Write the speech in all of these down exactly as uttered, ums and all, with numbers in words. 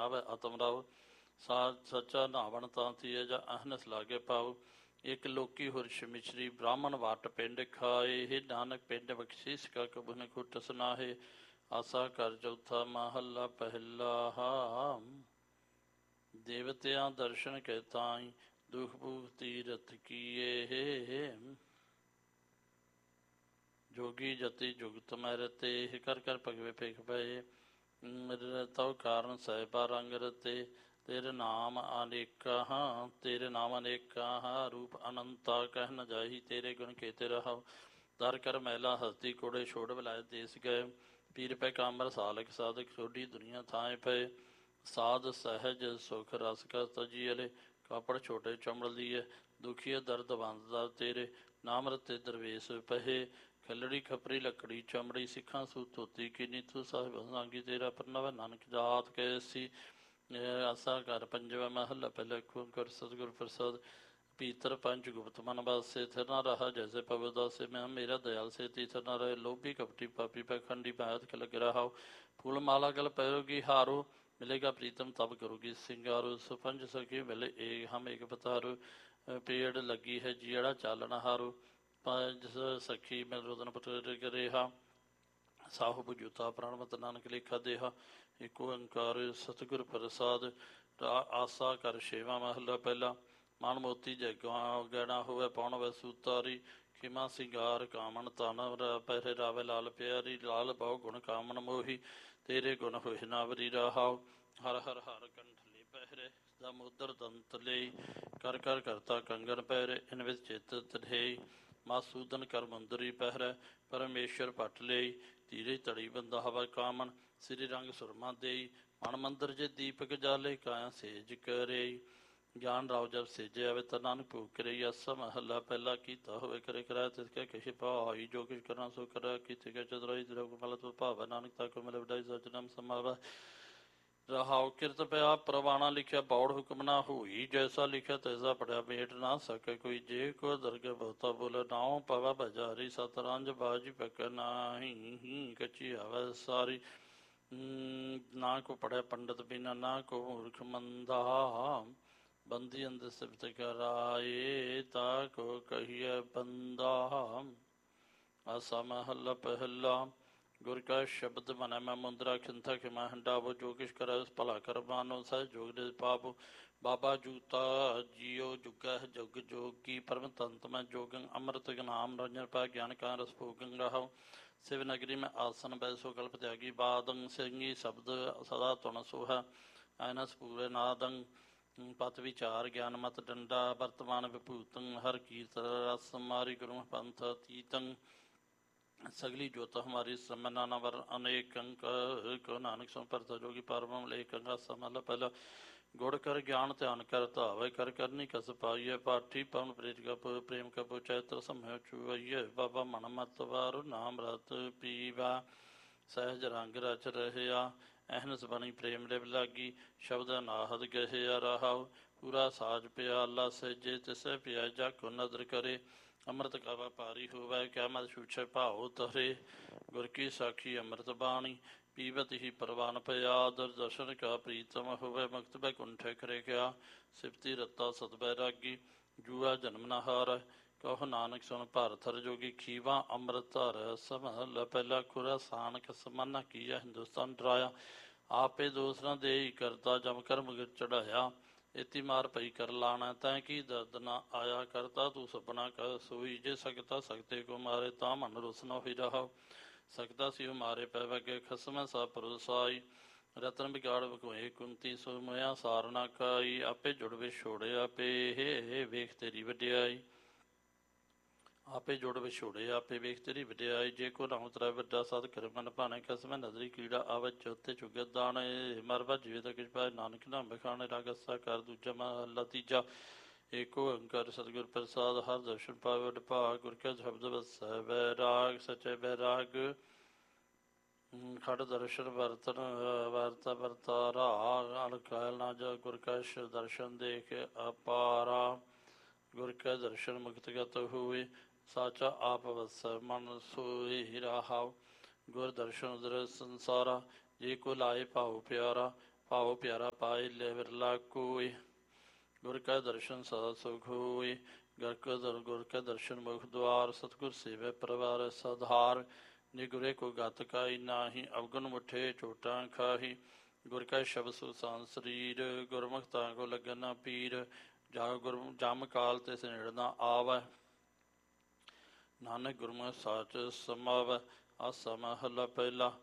ਨਾਵੈ ਆਤਮ ਰਾਵ। ਸਾਧ ਸੱਚਾ ਨਾਵਣ ਤਾਂ ਥੀਏ ਜਾਂ ਅਹਨਸ ਲਾਗੇ ਪਾਉ। ਇੱਕ ਲੋਕੀ ਹੁਰਸ਼ ਮਿਸ਼ਰੀ ਬ੍ਰਾਹਮਣ ਵਾਟ ਪਿੰਡ ਖਾਏ। ਹੇ ਨਾਨਕ ਪਿੰਡ ਬਖਸ਼ੀਸ ਕਾ ਕਬੂ ਨ ਖੁੱਟ ਸੁਨਾਹੇ। ਆਸਾ ਘਰ ਚੌਥਾ ਮਹੱਲਾ ਪਹਿਲਾ। ਦੇਵਤਿਆਂ ਦਰਸ਼ਨ ਕੇ ਤਾਈ ਦੁਖ ਭੂਖ ਤੀਰਥ ਕੀਏ। ਜੋਗੀ ਜਤੀ ਜੁਗਤ ਮੈ ਰਤੇ। ਕਰ ਕਰ ਭਗਵੇ ਭੇਖ ਪਏ। ਤਉ ਕਾਰਨ ਸਾਹਿਬਾ ਰੰਗ ਰਤੇ। ਤੇਰੇ ਨਾਮ ਅਨੇਕਾ ਹਾਂ ਤੇਰੇ ਨਾਮ ਅਨੇਕਾ ਹਾਂ। ਰੂਪ ਅਨੰਤਾ ਕਹਿ ਨ ਜਾਹੀ। ਤੇਰੇ ਗੁਣ ਕੇਤੇ ਰਹਾਉ। ਦਰ ਕਰ ਮਹਿਲਾ ਹਸਤੀ ਕੋੜੇ ਛੋੜ ਵਿਲਾਇਤ ਦੇਸ ਗਏ। ਪੀਰ ਪੈ ਕਾਮਰ ਸਾਲਕ ਸਾਧਕ ਸੋਢੀ ਦੁਨੀਆ ਥਾਏ ਪਏ। ਸਾਧ ਸਹਿਜ ਸੁਖ ਰਸ ਕਾ ਤਜੀ ਅਲੇ। ਕਾਪੜ ਛੋਟੇ ਚਮੜ ਲੀਏ। ਦੁਖੀਏ ਦਰਦ ਬੰਦ ਦਰ ਤੇਰੇ। ਨਾਮ ਰਤੇ ਦਰਵੇਸ ਪਹੇ। ਖੱਲੜੀ ਖਪਰੀ ਲੱਕੜੀ ਚਮੜੀ। ਸਿੱਖਾਂ ਸੂ ਧੋਤੀ ਕੀਨੀ। ਤੂੰ ਸਾਹਿਬ ਸਾਂਗੀ ਤੇਰਾ ਪ੍ਰਣਵ ਨਾਨਕ ਜਾਤ ਕੈਸੀ। ਆਸਾ ਘਰ ਪੰਜਵਾ ਮਹੱਲਾ ਪਹਿਲਾ। ਓੰਕਾਰ ਸਤਿਗੁਰ ਪ੍ਰਸਾਦ। ਪੀਤਰ ਪੰਚ ਗੁਪਤ ਮਨ ਵਾਸੇ। ਥਿਰ ਨਾ ਰਹਾ ਜੈਸੇ ਪਵ ਦਾਸੇ। ਮੈਂ ਮੇਰਾ ਦਇਆਲ ਸੇ ਤੀਥਰ ਨਾ ਰਹੇ। ਲੋਭੀ ਕਪਟੀ ਪਾਪੀ ਪੈਖੰਡੀ ਬਾਇਤ ਕੇ ਲਗ ਰਹਾਉ। ਫੂਲ ਮਾਲਾ ਗਲ ਪੈਰੋਗੀ ਹਾਰੋ। ਮਿਲੇਗਾ ਪ੍ਰੀਤਮ ਤਬ ਕਰੋਗੀ ਸਿੰਗਾਰੋ। ਸੁਪੰਜ ਸਖੀ ਮਿਲੇ ਏ ਹਮ ਏਕ ਪਤਾਰੋ। ਪੇੜ ਲੱਗੀ ਹੈ ਜਿਹੜਾ ਚਾਲਣ ਹਾਰੋ। ਪੰਜ ਸਖੀ ਮਿਲ ਰੋਦਨ ਪਟਰ ਰਿਹਾ। ਸਾਹੁ ਜੁਤਾ ਪ੍ਰਾਣਵਤ ਨਾਨਕ ਲੇਖਾ ਦੇਹਾ। ਇੱਕ ਓੰਕਾਰ ਸਤਿਗੁਰ ਪ੍ਰਸਾਦ। ਆਸਾ ਕਰ ਛੇਵਾਂ ਮਹੱਲਾ ਪਹਿਲਾ। ਮਨ ਮੋਤੀ ਜੈਗਾ ਗੈਣਾ ਹੋਵੇ ਪਾਉਣ ਵੈ ਸੂਤਾਰੀ। ਖਿਮਾ ਸਿੰਗਾਰ ਕਾਮਣ ਤਨ ਪਹਿਰੇ ਰਾਵੇ ਲਾਲ ਪਿਆਰੀ। ਲਾਲ ਬਹੁ ਗੁਣ ਕਾਮਣ ਮੋਹੀ। ਤੇਰੇ ਗੁਣ ਹੋਏ ਨਾਵਰੀ ਰਹਾਉ। ਹਰ ਹਰ ਹਰ ਕੰਠਲੀ ਪਹਿਰੇ। ਦਮੋਦਰ ਦੰਤ ਲਈ। ਕਰ ਕਰ ਕਰਤਾ ਕੰਗਨ ਪਹਿਰੇ। ਇਨ ਵਿੱਚ ਚਿੱਤ ਤਠੇਈ। ਮਾਸੂਦਨ ਕਰ ਮੁੰਦਰੀ ਪਹਿਰੈ। ਪਰਮੇਸ਼ਰ ਭੱਟ ਲਈ। ਧੀਰੇ ਧੜੀ ਬੰਦਾ ਹਵਾ ਕਾਮਣ। ਸ੍ਰੀ ਰੰਗ ਸੁਰਮਾ ਦੇਈ। ਮਨ ਮੰਦਰ ਜੇ ਦੀਪਕ ਜਾਲੇ। ਕਾਇਆ ਸੇਜ ਕਰੇਈ। ਗਿਆਨ ਰਾਉ ਜਬ ਸੇਜੇ ਆਵੇ ਤਾਂ ਨਾਨਕ ਭੂਖ ਕਰਈ। ਆਸਾ ਮਹੱਲਾ ਪਹਿਲਾ। ਕੀਤਾ ਹੋਵੇ ਕਰੇ ਕਰਾਇਆ ਤਿਸ ਕੈ ਕਹੀ ਭਾਈ। ਜੋ ਕਿਛ ਕਰਨਾ ਸੋ ਕਰਾ ਕੀਤੇ ਕੈ ਚਤੁਰਾਈ। ਦ੍ਰਵ ਮਲ ਤੁ ਭਾਵੈ ਨਾਨਕ ਤਾ ਕੋ ਮਿਲੇ ਵਡਾਈ। ਸਚ ਨਾਮ ਸਮਾਵੈ ਰਹਾਉ। ਕਿਰਤ ਪਿਆ ਪ੍ਰਵਾਣਾ ਲਿਖਿਆ ਬੌੜ ਹੁਕਮ ਨਾ ਹੋਈ। ਜੈਸਾ ਲਿਖਿਆ ਤੈਸਾ ਪੜਿਆ ਮੇਟ ਨਾ ਸਕੇ ਕੋਈ। ਜੇ ਕੋ ਦਰਗਹਿ ਬਹੁਤਾ ਬੋਲੇ ਨਾਉ ਪਵੈ ਬਜਾਰੀ। ਸਤਰੰਜ ਬਾਜੀ ਪਕੈ ਨਾਹੀ ਕੱਚੀ ਆਵੈ ਸਾਰੀ। ਨਾ ਕੋ ਪੜ੍ਹਿਆ ਪੰਡਤ ਬਿਨਾ ਨਾ ਕੋ ਮੂਰਖ ਮੰਦਾ। ਬੰਦੀ ਅੰਧ ਸਿਫਤ ਕਰਾਏ ਤਾ ਕੋ ਕਹੀਐ ਬੰਦਾ। ਆਸਾ ਮਹੱਲਾ ਪਹਿਲਾ। ਗੁਰ ਕਾ ਸ਼ਬਦ ਮਨੈ ਮੈਂ ਮੁੰਦਰਾ। ਖਿੰਥਾ ਖਿਮਾ ਹੰਡਾਵੋ। ਜੋ ਕਿਛ ਕਰੈ ਭਲਾ ਕਰ ਮਾਨੋ। ਸਹਿ ਜੋਗ ਨਿਜ ਪਾਵੋ। ਬਾਬਾ ਜੂਤਾ ਜੀਓ ਜੁਗਾ ਜੁਗ ਜੋਗੀ। ਪਰਮ ਤੰਤ ਮੈਂ ਜੋਗੰ ਅੰਮ੍ਰਿਤ ਨਾਮ ਰੰਜਨ ਪਾ। ਗਿਆਨ ਕਾ ਰਸ ਭੋਗੰ ਰਹਾਉ। ਸਿਵ ਨਗਰੀ ਮੈਂ ਆਸਨ ਬੈ ਸੋ ਕਲਪ ਤਿਆਗੀ। ਬਾਦੰ ਸਿੰਘੀ ਸ਼ਬਦ ਸਦਾ ਧੁਨ ਸੋਹੈ। ਐਨਸ ਪੂਰੇ ਨਾਦੰ ਪਤ ਵਿਚਾਰ। ਗਿਆਨ ਮਤ ਡੰਡਾ ਵਰਤਮਾਨ ਵਿਭੂਤੰ। ਹਰ ਕੀਰਤ ਰਸ ਮਾਰੀ ਗੁਰੂ ਪੰਥ ਅਤੀਤੰ। ਸਗਲੀ ਜੋਤ ਹਮਾਰੀ ਸਮੈ ਨਾਨਾ ਵਰ ਅਨੇਕ ਅੰਕ। ਕੋ ਨਾਨਕ ਸੋ ਭਰਤਾ ਜੋਗੀ ਪਰਮ ਲੇਖ। ਆਸਾ ਮਹੱਲਾ ਪਹਿਲਾ। ਗੁੜ ਕਰ ਗਿਆਨ ਧਿਆਨ ਕਰ ਧਾਵੈ। ਕਰ ਕਰਨੀ ਕਸ ਪਾਈਐ। ਪਾਠੀ ਪਵਨ ਪ੍ਰੇਤ ਕਪ ਪ੍ਰੇਮ ਕਪੁ ਚੈਤਰ ਸਮਿ ਚੁਵਈਐ। ਬਾਬਾ ਮਨ ਮਤ ਵਾਰ ਨਾਮ ਰਤ ਪੀਵਾ। ਸਹਿਜ ਰੰਗ ਰਚ ਰਹਿਆ। ਅਹਨਸ ਬਣੀ ਪ੍ਰੇਮ ਲਿਵ ਲਾਗੀ। ਸ਼ਬਦ ਅਨਾਹਦ ਗਹਿਆ ਰਹਾਉ। ਪੂਰਾ ਸਾਜ ਪਿਆਲਾ ਸਹਿਜੇ ਤਿਸੈ ਪਿਆ। ਜਾ ਕੋ ਨਦਰ ਕਰੇ ਅੰਮ੍ਰਿਤ ਕਾ ਵਪਾਰੀ ਹੋਵੈ। ਕਿਆ ਮਤ ਛੂਛੈ ਭਾਉ ਤਰੇ। ਗੁਰ ਕੀ ਸਾਖੀ ਅੰਮ੍ਰਿਤ ਬਾਣੀ। ਪੀਵਤ ਹੀ ਪ੍ਰਵਾਨ ਪਿਆ। ਦੁਰਦਰਸ਼ਨ ਕਾ ਪ੍ਰੀਤਮ ਹੋਵੇ। ਮੁਕਤ ਬੈਕੁੰਠੇ ਕਰੇ ਕਿਆ। ਸਿਫਤੀ ਰਤਾ ਸਤ ਬੈਰਾਗੀ। ਜੂਆ ਜਨਮ ਨ ਹਾਰੈ। ਕਹੋ ਨਾਨਕ ਸੁਨ ਭਾਰਤ ਹਰਿ ਜੋਗੀ। ਖੀਵਾ ਅੰਮ੍ਰਿਤ ਧਾਰੈ। ਸਮਹੱਲਾ ਪਹਿਲਾ। ਖੁਰਾ ਸਾਨ ਖਸਮ ਨ ਕੀਆ ਹਿੰਦੁਸਤਾਨ ਡਰਾਇਆ। ਆਪੇ ਦੋਸ ਨ ਦੇਈ ਕਰਤਾ ਜਮ ਕਰ ਮੁਗਰ ਚੜਾਇਆ। ਇਤੀ ਮਾਰ ਪਈ ਕਰ ਲਾਣਾ ਤੈ ਕੀ ਦਰਦ ਨ ਆਇਆ। ਕਰਤਾ ਤੂੰ ਸਪਨਾ ਕਰ ਸੋਈ। ਜੇ ਸਕਤਾ ਸਕਤੇ ਕੋ ਮਾਰੇ ਤਾਂ ਮਨ ਰੁਸ ਨ ਹੋਈ ਰਹਾਉ। ਸਕਤਾ ਸਿਉ ਮਾਰੇ ਪੈ ਵਗੇ ਖਸਮੈ ਸਭ ਪਰੋਸਾਈ। ਰਤਨ ਬਿਗਾੜ ਵਿਕੋਏ ਕੁੰਤੀ ਸੋ ਮੋਇਆ ਸਾਰ ਨਾ ਖਾਈ। ਆਪੇ ਜੁੜ ਵਿਛੋੜੇ ਆਪੇ ਹੇ ਵੇਖ ਤੇਰੀ ਵਡਿਆਈ। ਆਪੇ ਜੁੜ ਵਿਛੋੜੇ ਆਪੇ ਵੇਖ ਤੇਰੀ ਵਡਿਆਈ। ਜੇ ਕੋ ਨਾਮ ਤਰਾ ਵੱਡਾ ਸਤ ਕਰ ਮਨ ਭਾਣੇ। ਖਸਮੈ ਨਦਰੀ ਕੀੜਾ ਆਵੈ ਚੌਥੇ ਚੁਗਤ ਦਾਣੇ। ਮਰ ਭੱਜ ਜੀਵੇ ਤਾਂ ਕਿਛ ਪਾਏ ਨਾਨਕ ਨਾਮ ਬਖਾਣੇ। ਰਾਗਸਾ ਕਰ ਦੂਜਾ ਮਹੱਲਾ ਤੀਜਾ। ਏਕ ਓੰਕਾਰ ਸਤਿਗੁਰ ਪ੍ਰਸਾਦ। ਹਰਿ ਦਰਸ਼ਨ ਪਾਵੇ ਵਡ ਭਾਗ। ਗੁਰ ਕਾ ਸ਼ਬਦ ਵਸੈ ਵੈਰਾਗ। ਸੱਚੇ ਵੈਰਾਗ ਖੜ ਦਰਸ਼ਨ ਵਰਤਨ ਵਰਤਾ ਵਰਤਾਰਾ। ਅਣਕਾਇਲ ਨਾ ਜਾ ਗੁਰ ਕਾ ਦਰਸ਼ਨ ਦੇਖ ਅਪਾਰਾ। ਗੁਰ ਕਾ ਦਰਸ਼ਨ ਮੁਕਤ ਗਤ ਹੋਏ। ਸਾਚਾ ਆਪ ਵਸੈ ਮਨ ਸੋਈ ਰਹਾਉ। ਗੁਰ ਦਰਸ਼ਨ ਉਦਰ ਸੰਸਾਰਾ। ਜੇ ਕੋ ਲਾਏ ਭਾਉ ਪਿਆਰਾ। ਭਾਉ ਪਿਆਰਾ ਪਾਏ ਲੈ ਵਿਰਲਾ ਕੋਈ। ਗੁਰ ਕਾ ਦਰਸ਼ਨ ਸਦਾ ਸੁਖ ਹੋਈ। ਗੁਰ ਕਾ ਦਰ ਗੁਰ ਕਾ ਦਰਸ਼ਨ ਮੁਖ ਦੁਆਰ। ਸਤਿਗੁਰ ਸੇਵੈ ਪਰਵਾਰ ਸਧਾਰ। ਜੇ ਗੁਰੇ ਕੋ ਗਤ ਕਾਈ ਨਾਹੀ। ਅਵਗੁਣ ਮੁਠੇ ਚੋਟਾਂ ਖਾਹੀ। ਗੁਰ ਕਾ ਸ਼ਬਦ ਸੁਸਾਨ ਸਰੀਰ। ਗੁਰਮੁਖ ਤਾਂ ਕੋ ਲੱਗਨ ਨਾ ਪੀਰ। ਜਾ ਗੁਰ ਜਮ ਕਾਲ ਤਿਸ ਨੇੜ ਨਾ ਆਵੈ। ਨਾਨਕ ਗੁਰਮੁਖ ਸਾਚ ਸਮਾਵੈ। ਆਸਾ ਮਹਲਾ ਪਹਿਲਾ।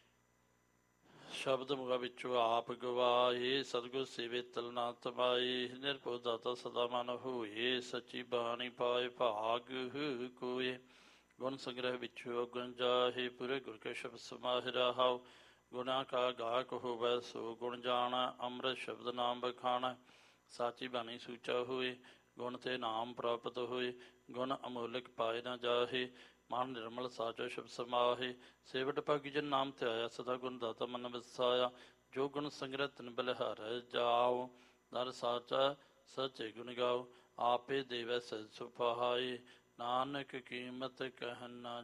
ਸ਼ਬਦ ਮੁਗਾ ਵਿੱਚੋਂ ਆਪ ਗਵਾਏ। ਸਤਿਗੁਰ ਸੇਵੇ ਤਲ ਨਾ ਤਮਾਏ। ਨਿਰਭਉ ਦਾਤਾ ਸਦਾ ਮਨ ਹੋਏ। ਸੱਚੀ ਬਾਣੀ ਪਾਏ ਭਾਗ ਕੋਏ। ਗੁਣ ਸੰਗ੍ਰਹਿ ਵਿੱਚੋਂ ਗੁਣ ਜਾਹੇ। ਪੂਰੇ ਗੁਰ ਕੇ ਸ਼ਬਦ ਸਮਾਹਿ ਰਹਾਉ। ਗੁਣਾ ਕਾ ਗਾਹਕ ਹੋਵੈ ਸੋ ਗੁਣ ਜਾਣਾ। ਅੰਮ੍ਰਿਤ ਸ਼ਬਦ ਨਾਮ ਬਖਾਣਾ। ਸਾਚੀ ਬਾਣੀ ਸੂਚਾ ਹੋਏ। ਗੁਣ ਤੇ ਨਾਮ ਪ੍ਰਾਪਤ ਹੋਏ। ਗੁਣ ਅਮੋਲਕ ਪਾਏ ਨਾ ਜਾਹੇ। ਮਨ ਨਿਰਮਲ ਸਾਚੋ ਸ਼ਬਦ ਸਮਾਹੇ। ਸੇਵਟ ਭਾਗੀ ਜਨ ਨਾਮ ਧਿਆਇਆ। ਸਦਾ ਗੁਣ ਦਾਤਾ ਮਨ ਵਸਾਇਆ। ਜੋ ਗੁਣ ਸੰਗ੍ਰਹਿ ਤਿਨ ਬਲਿਹਾਰੈ ਜਾਓ। ਦਰ ਸਾਚਾ ਸਚੇ ਗੁਣ ਗਾਓ। ਆਪੇ ਦੇਵੈ ਸਹਿਜ ਸੁਭਾਏ। ਨਾਨਕ ਕੀਮਤ ਕਹਿ ਨਾ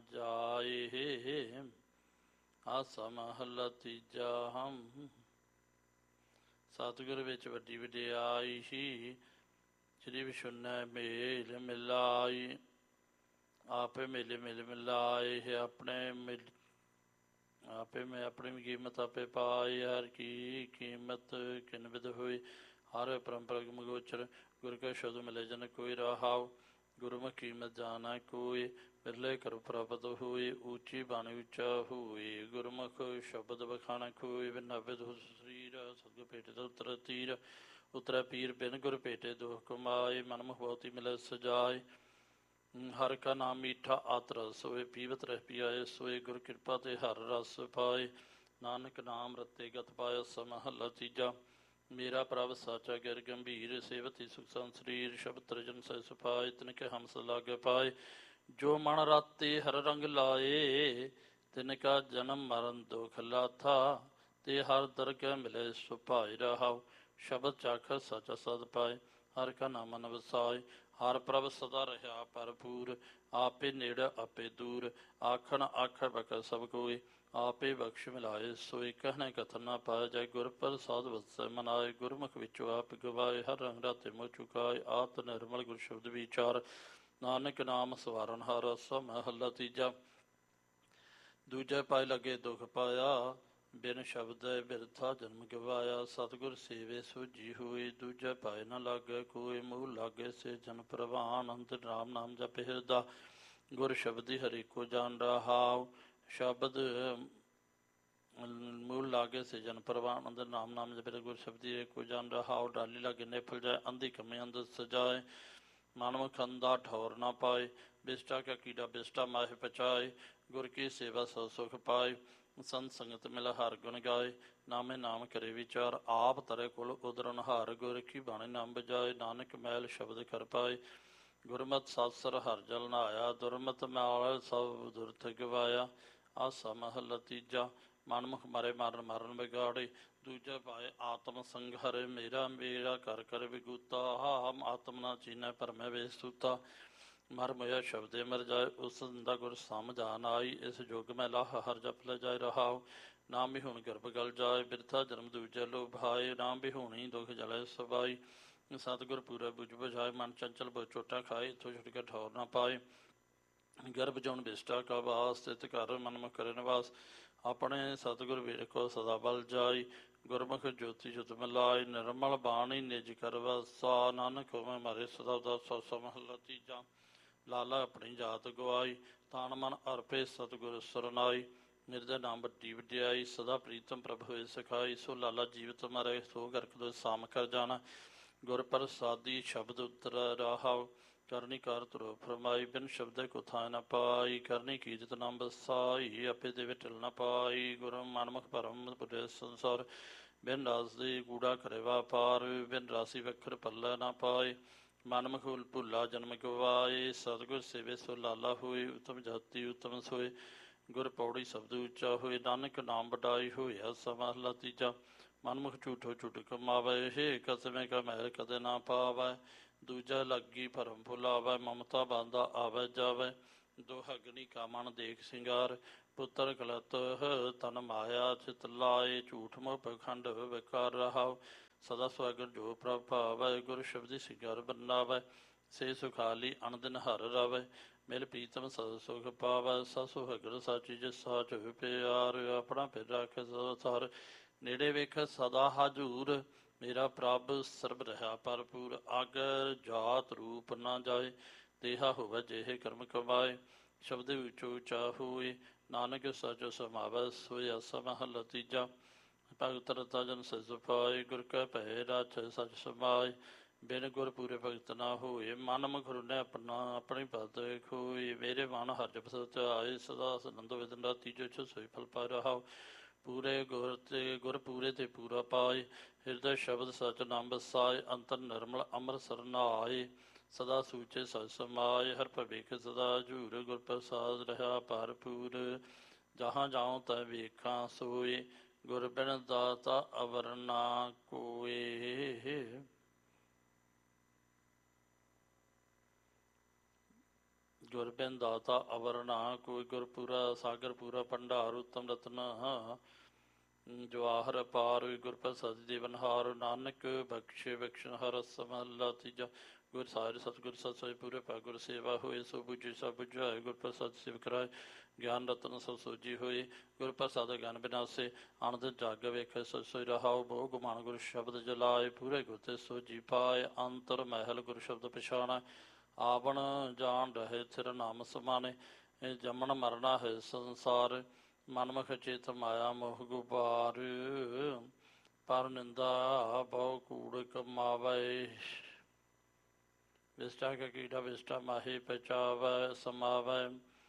ਜਾਏ। ਆਸਾ ਮਹਲਾ ਤੀਜਾ। ਹਮ ਸਤਿਗੁਰ ਵਿੱਚ ਵੱਡੀ ਵਡਿਆਈ ਹੀ। ਸ੍ਰੀ ਵਿਸ਼ੁੰਨੈ ਮੇਲ ਮਿਲਾਈ। ਆਪੇ ਮੇਲੇ ਮਿਲ ਮਿਲਾਏ ਹੈ। ਆਪਣੇ ਮਿਲ ਆਪੇ ਮੈਂ ਆਪਣੀ ਕੀਮਤ ਆਪੇ ਪਾਈ। ਹਰ ਕੀ ਕੀਮਤ ਕਿਨ ਵਿਧ ਹੋਈ। ਹਰ ਪਰੰਪਰਾ ਮਗੋਚਰ। ਗੁਰ ਕਾ ਸ਼ਬਦ ਮਿਲੇ ਜਨ ਕੋਈ ਰਹਾਉ। ਗੁਰਮੁਖ ਕੀਮਤ ਜਾਣਾ ਕੋਈ। ਬਿਰਲੇ ਕਰੁ ਪ੍ਰਾਪਤ ਹੋਈ। ਉੱਚੀ ਬਾਣੀ ਉੱਚਾ ਹੋਈ। ਗੁਰਮੁਖ ਸ਼ਬਦ ਬਖਾਣਾ ਕੋਈ। ਬਿਨ ਵਿਧ ਸਰੀਰ ਸਤਿਗੁਰ ਭੇਟੇ ਤੋਂ ਉਤਰ ਤੀਰ। ਉਤਰੈ ਪੀਰ ਬਿਨ ਗੁਰ ਭੇਟੇ ਦੁਖ ਕਮਾਏ। ਮਨਮੁਖ ਬਹੁਤੀ ਮਿਲੇ ਸਜਾਏ। ਹਰ ਕਾ ਨਾਮ ਮੀਠਾ ਆਤ ਰਸ ਹੋਏ। ਪੀਵਤ ਰਹਿ ਪਿਆਏ ਸੋਏ। ਗੁਰ ਕਿਰਪਾ ਤੇ ਹਰ ਰਸ ਪਾਏ। ਨਾਨਕ ਨਾਮ ਰਤੇ ਗਤ ਪਾਇਆ। ਮਹਲਾ ਤੀਜਾ। ਮੇਰਾ ਪ੍ਰਭ ਸਾਚਾ ਗਿਰ ਗੰਭੀਰ। ਸੇਵਤੀ ਸੁਖ ਸੰਤ ਸਰੀਰ। ਸ਼ਬਦ ਤਰਜਨ ਸਹਿ ਸੁਭਾਏ। ਤਿਨ ਕੇ ਹਮਸ ਲਾਗੇ ਪਾਏ। ਜੋ ਮਨ ਰਾਤੇ ਹਰ ਰੰਗ ਲਾਏ। ਤਿਨ ਕਾ ਜਨਮ ਮਰਨ ਦੁਖ ਲਾਥਾ। ਤੇ ਹਰ ਦਰਗਹਿ ਮਿਲੇ ਸੁਭਾਏ ਰਹਾਉ। ਸ਼ਬਦ ਚਾਖਰ ਸਾਚਾ ਸਦ ਪਾਏ। ਹਰ ਕਾ ਨਾਮ ਮਨ ਵਸਾਏ। ਹਰ ਪ੍ਰਭ ਸਦਾ ਰਿਹਾ ਭਰਪੂਰ। ਆਪੇ ਨੇੜ ਆਪੇ ਦੂਰ। ਆਖਣ ਆਖਰ ਬਕਰ ਸਭ ਕੋਈ। ਆਪੇ ਬਖਸ਼ ਮਿਲਾਏ ਸੋਈ। ਕਹਿਣੇ ਕਥਨ ਨਾ ਪਾਏ। ਜੈ ਗੁਰ ਪ੍ਰਸਾਦ ਵਸੈ ਮਨਾਏ। ਗੁਰਮੁਖ ਵਿੱਚੋਂ ਆਪ ਗਵਾਏ। ਹਰ ਰੰਗ ਰਾਤੇ ਮੋਹ ਚੁਕਾਏ। ਆਤ ਨਿਰਮਲ ਗੁਰ ਸ਼ਬਦ ਵਿਚਾਰ। ਨਾਨਕ ਨਾਮ ਸਵਾਰਨ ਹਰ ਰਸ। ਮਹਲਾ ਤੀਜਾ। ਦੂਜੇ ਪਾਏ ਲੱਗੇ ਦੁਖ ਪਾਇਆ। ਬਿਨ ਸ਼ਬਦ ਬਿਰਥਾ ਜਨਮ ਗਵਾਇਆ। ਸਤਿਗੁਰ ਸੇਵੇ ਸੋਝੀ ਹੋਈ। ਦੂਜੇ ਪਾਏ ਨਾ ਲਾਗੇ ਕੋਈ। ਮੂਹ ਲਾਗੇ ਸੇ ਜਨ ਪ੍ਰਵਾਨ। ਅੰਤਰ ਰਾਮ ਨਾਮ ਜਪ ਹਿਰਦਾ। ਗੁਰ ਸ਼ਬਦੀ ਹਰਿ ਕੋ ਜਾਣ ਰਹਾਉ। ਸ਼ਬਦ ਮੂਲ ਲਾਗੇ ਸੇ ਜਨ ਪ੍ਰਵਾਨ। ਅੰਦਰ ਨਾਮ ਨਾਮ ਜਪ ਗੁਰ ਸ਼ਬਦੀ ਕੋ ਜਾਣ ਰਹਾਉ। ਡਾਲੀ ਲਾਗੇ ਨਿਫਲ ਜਾਏ। ਅੰਧੀ ਕਮੇ ਅੰਦਰ ਸਜਾਏ। ਮਨਮੁਖ ਅੰਧਾ ਠੌਰ ਨਾ ਪਾਏ। ਬਿਸਟਾ ਕਾ ਕੀੜਾ ਬਿਸਟਾ ਮਾਹਿ ਪਚਾਏ। ਗੁਰ ਕੀ ਸੇਵਾ ਸੋ ਸੁਖ ਪਾਏ। ਸੰਤ ਸੰਗਤ ਮਿਲ ਹਰ ਗੁਣ ਗਾਏ। ਨਾਮੇ ਨਾਮ ਕਰੇ ਵਿਚਾਰ। ਆਪ ਤਰੇ ਕੁਲ ਉਦਰਨ ਹਾਰ। ਗੁਰ ਕੀ ਬਾਣੀ ਨਾਮ ਬਜਾਏ। ਨਾਨਕ ਮੈਲ ਸ਼ਬਦ ਕਰ ਪਾਏ। ਗੁਰਮਤਿ ਸਾਸਰ ਹਰ ਜਲ ਨਹਾਇਆ। ਦੁਰਮਤਿ ਮੈਲ ਸਭ ਦੁਰਥ ਗਵਾਇਆ। ਆਸਾ ਮਹਲਾ ਤੀਜਾ। ਮਨਮੁਖ ਮਰੇ ਮਰਨ ਮਰਨ ਵਿਗਾੜੇ। ਦੂਜਾ ਪਾਏ ਆਤਮ ਸੰਘਰ। ਮੇਰਾ ਮੇਰਾ ਕਰ ਕਰ ਵਿਗੂਤਾ। ਹਾਮ ਆਤਮ ਨਾ ਚੀਨੈ ਭਰਮੈ ਵੇਸ ਸੂਤਾ। ਮਰ ਮੋਇਆ ਸ਼ਬਦੇ ਮਰ ਜਾਏ। ਉਸ ਦਾ ਗੁਰ ਸਮਝਾਨ ਆਈ। ਇਸ ਯੁੱਗ ਮੈਂ ਲਾਹ ਹਰ ਜਪ ਲੈ ਜਾਏ ਰਹਾਉ। ਨਾਮ ਵਿਹੂਣ ਗਰਭ ਗਲ ਜਾਏ। ਬਿਰਥਾ ਜਨਮ ਦੂਜੇ ਲੋ ਭਾਏ। ਨਾਮ ਵਿਹੂਣੀ ਦੁਖ ਜਲੇ ਸਬਾਈ। ਸਤਿਗੁਰ ਪੂਰਾ ਬੁਝ ਬੁਝਾਏ। ਮਨ ਚੰਚਲ ਬਹੁ ਚੋਟਾਂ ਖਾਏ। ਇੱਥੋਂ ਛੁੱਟ ਕੇ ਠੌਰ ਨਾ ਪਾਏ। ਗਰਭ ਜਉਣ ਬਿਸਟਾ ਕਾ ਵਾਸ। ਤਿਤ ਘਰ ਮਨਮੁਖ ਕਰੇ ਨਿਵਾਸ। ਆਪਣੇ ਸਤਿਗੁਰ ਵੇਖੋ ਸਦਾ ਬਲ ਜਾਈ। ਗੁਰਮੁਖ ਜੋਤੀ ਜੁਤ ਮਿਲਾਈ। ਨਿਰਮਲ ਬਾਣੀ ਨਿਜ ਕਰ ਵਸਾ। ਨਾਨਕ ਹੋਵੇ ਮਾਰੇ ਸਦਾ ਉਦਾਸਾ। ਮਹਲਾ ਤੀਜਾ। ਲਾਲਾ ਆਪਣੀ ਜਾਤ ਗਵਾਈ। ਤਾਣ ਮਨ ਅਰਪੇ ਸਤਿਗੁਰ ਸਰਨਾਈ। ਨਿਰਦੇ ਨਾਮ ਵੱਡੀ ਵਡਿਆਈ। ਸਦਾ ਪ੍ਰੀਤਮ ਪ੍ਰਭ ਹੋਏ ਸਿਖਾਈ। ਸੋ ਲਾਲਾ ਜੀਵਤ ਮਰੇ ਸੋ ਗਰਕ ਦੋ ਸਾਮ ਕਰ ਜਾਣਾ। ਗੁਰ ਪ੍ਰਸਾਦੀ ਸ਼ਬਦ ਉਤਰ ਰਹਾਉ। ਕਰਨੀ ਕਾਰ ਧਰੋ ਫਰਮਾਈ। ਬਿਨ ਸ਼ਬਦੇ ਕੋ ਥਾਇ ਨ ਪਾਈ। ਕਰਨੀ ਕੀਜਤ ਨਾਮ ਬਸਾਈ। ਆਪੇ ਦੇਵੇ ਢਿਲ ਨ ਪਾਈ। ਗੁਰ ਮਨਮੁਖ ਭਰਮ ਬੁਰੇ ਸੰਸਾਰ। ਬਿਨ ਰਾਸ ਦੀ ਕੂੜਾ ਕਰੇ ਵਾਪਾਰ। ਬਿਨ ਰਾਸੀ ਵਖਰ ਪੱਲੇ ਨਾ ਪਾਏ। ਮਨਮੁਖ ਭੁੱਲਾ ਜਨਮ ਗਵਾਏ। ਸਤਿਗੁਰ ਸੇਵੇ ਸੋ ਲਾਲਾ ਹੋਏ। ਉਤਮ ਜਾਤੀ ਉਤਮ ਸੋਏ। ਗੁਰ ਪੌੜੀ ਸ਼ਬਦ ਉੱਚਾ ਹੋਏ। ਨਾਨਕ ਨਾਮ ਵਡਾਈ ਹੋਇਆ। ਮਹਲਾ ਤੀਜਾ। ਮਨਮੁਖ ਝੂਠੋ ਝੂਠ ਕਮਾਵੇ। ਹੇ ਕਸਮੇ ਕਾ ਮਹਿਲ ਕਦੇ ਨਾ ਪਾਵੈ। ਦੂਜਾ ਲੱਗੀ ਭਰਮ ਭੁਲਾਵੈ। ਮਮਤਾ ਬਾਂਧਾ ਆਵੈ ਜਾਵੈ। ਦੁਹਗਨੀ ਕਾ ਮਨ ਦੇਖ ਸਿੰਗਾਰ। ਪੁੱਤਰ ਕਲਤ ਤਨ ਮਾਇਆ ਚਿਤ ਲਾਏ ਝੂਠ ਮੋਹ ਪਖੰਡ ਵਿਕਾਰ ਰਹਾਉ ਸਦਾ ਸੁਆਗਰ ਜੋ ਪ੍ਰਭ ਭਾਵੈ ਗੁਰ ਸ਼ਬਦੀ ਸਿਗਰ ਬਨਾਵੈ ਸੇ ਸੁਖਾਲੀ ਅਨਦਿਨ ਹਰ ਰਵੈ ਮਿਲ ਪ੍ਰੀਤਮ ਸਦ ਸੁਖ ਪਾਵੈ ਸਾ ਸੁਹਗਰ ਸਾਚੀ ਜਿਸ ਸਾਚ ਪਿਆਰ ਆਪਣਾ ਫਿਰ ਰੱਖ ਸਰ ਨੇੜੇ ਵੇਖ ਸਦਾ ਹਜੂਰ ਮੇਰਾ ਪ੍ਰਭ ਸਰਬ ਰਹਾ ਭਰਪੂਰ ਆਗਰ ਜਾਤ ਰੂਪ ਨਾ ਜਾਏ ਦੇਹਾ ਹੋਵੇ ਜਿਹੇ ਕਰਮ ਕਮਾਏ ਸ਼ਬਦ ਵਿੱਚੋਂ ਉੱਚਾ ਹੋਏ ਨਾਨਕ ਸਚ ਸਮਾਵੈ ਸੋਇ ਅਸਾ ਮਹਲਾ ਤੀਜਾ ਭਗਤ ਰਤਾ ਜਨ ਸਿਜ ਪਾਏ ਗੁਰ ਕੈ ਭੈ ਰਾਛ ਸਚ ਸਮਾਏ ਬਿਨ ਗੁਰ ਪੂਰੇ ਭਗਤ ਨਾ ਹੋਏ ਮਨ ਮਖਰੂ ਨੇ ਆਪਣਾ ਆਪਣੀ ਪਤ ਖੋਏ ਮੇਰੇ ਮਨ ਹਰ ਜਪ ਸਚ ਆਏ ਸਦਾ ਸਨੰਦ ਵਿਦਨ ਦਾ ਤੀਜੋ ਛ ਸੋਈ ਫਲ ਪਾ ਰਹਾਉ ਪੂਰੇ ਗੁਰ ਤੇ ਗੁਰ ਪੂਰੇ ਤੇ ਪੂਰਾ ਪਾਏ ਹਿਰਦੈ ਸ਼ਬਦ ਸਚ ਨਾਮ ਬਸਾਏ ਅੰਤਰ ਨਿਰਮਲ ਅੰਮ੍ਰਿਤਸਰ ਨਹਾਏ ਸਦਾ ਸੂਚੇ ਸਚ ਸਮਾਏ ਹਰ ਭਵੇਖ ਸਦਾ ਝੂਰ ਗੁਰ ਪ੍ਰਸਾਦ ਰਹਾ ਭਰਪੂਰ ਜਹਾਂ ਜਾਉ ਤੈ ਵੇਖਾਂ ਸੋਏ ਗੁਰ ਬਿਨ ਦਾਤਾ ਅਵਰ ਨਾ ਕੋਏ। ਗੁਰ ਬਿਨ ਦਾਤਾ ਅਵਰ ਨਾ ਕੋਈ ਗੁਰਪੂਰਾ ਸਾਗਰ ਪੂਰਾ ਭੰਡਾਰ ਉੱਤਮ ਰਤਨ ਜਵਾਹਰ ਪਾਰ ਗੁਰ ਪ੍ਰਸਾਦ ਦੇਵਨਹਾਰ ਨਾਨਕ ਬਖਸ਼ੇ ਬਖਸ਼ਨ ਹਰ ਸਮਹਲਾ ਤੀਜਾ ਗੁਰ ਸਾਰੇ ਸਤਿਗੁਰ ਸਤ ਸੋਏ ਪੂਰੇ ਪਾ ਗੁਰ ਸੇਵਾ ਹੋਏ ਸੋ ਬੁਝੇ ਸਭ ਬੁਝਾਏ ਗੁਰ ਪ੍ਰਸਾਦ ਸਿਵ ਕਰਾਏ ਗਿਆਨ ਰਤਨ ਸਭ ਸੋਜੀ ਹੋਏ ਗੁਰ ਪ੍ਰਸਾਦ ਗਿਆਨ ਬਿਨਾਸੇ ਆਨੰਦ ਜਗ ਵੇਖੇ ਸੋ ਸੋਈ ਰਹਾਉ ਬਹੁ ਗੁਮਾਨ ਗੁਰ ਸ਼ਬਦ ਜਲਾਏ ਪੂਰੇ ਗੁਰ ਤੇ ਸੋਜੀ ਪਾਏ ਅੰਤਰ ਮਹਿਲ ਗੁਰ ਸ਼ਬਦ ਪਛਾਣਾ ਆਵਣ ਜਾਣ ਰਹੇ ਥਿਰ ਨਾਮ ਸਮਾਨੇ ਜੰਮਣ ਮਰਨਾ ਹੈ ਸੰਸਾਰ ਮਨਮੁਖ ਚੇਤ ਮਾਇਆ ਮੋਹ ਗੁਬਾਰ ਪਰ ਨਿੰਦਾ ਬਹੁ ਕੂੜ ਕਮਾਵੇ ਵਿਸਟਾ ਕਾ ਕੀੜਾ ਵਿਸਟਾ ਮਾਹੀ ਪਚਾਵੈ ਸਮਾਵੈ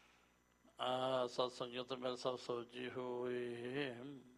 ਸਤ ਸੰਗਤ ਮਿਲ ਸਭ ਸੋਜੀ ਹੋਏ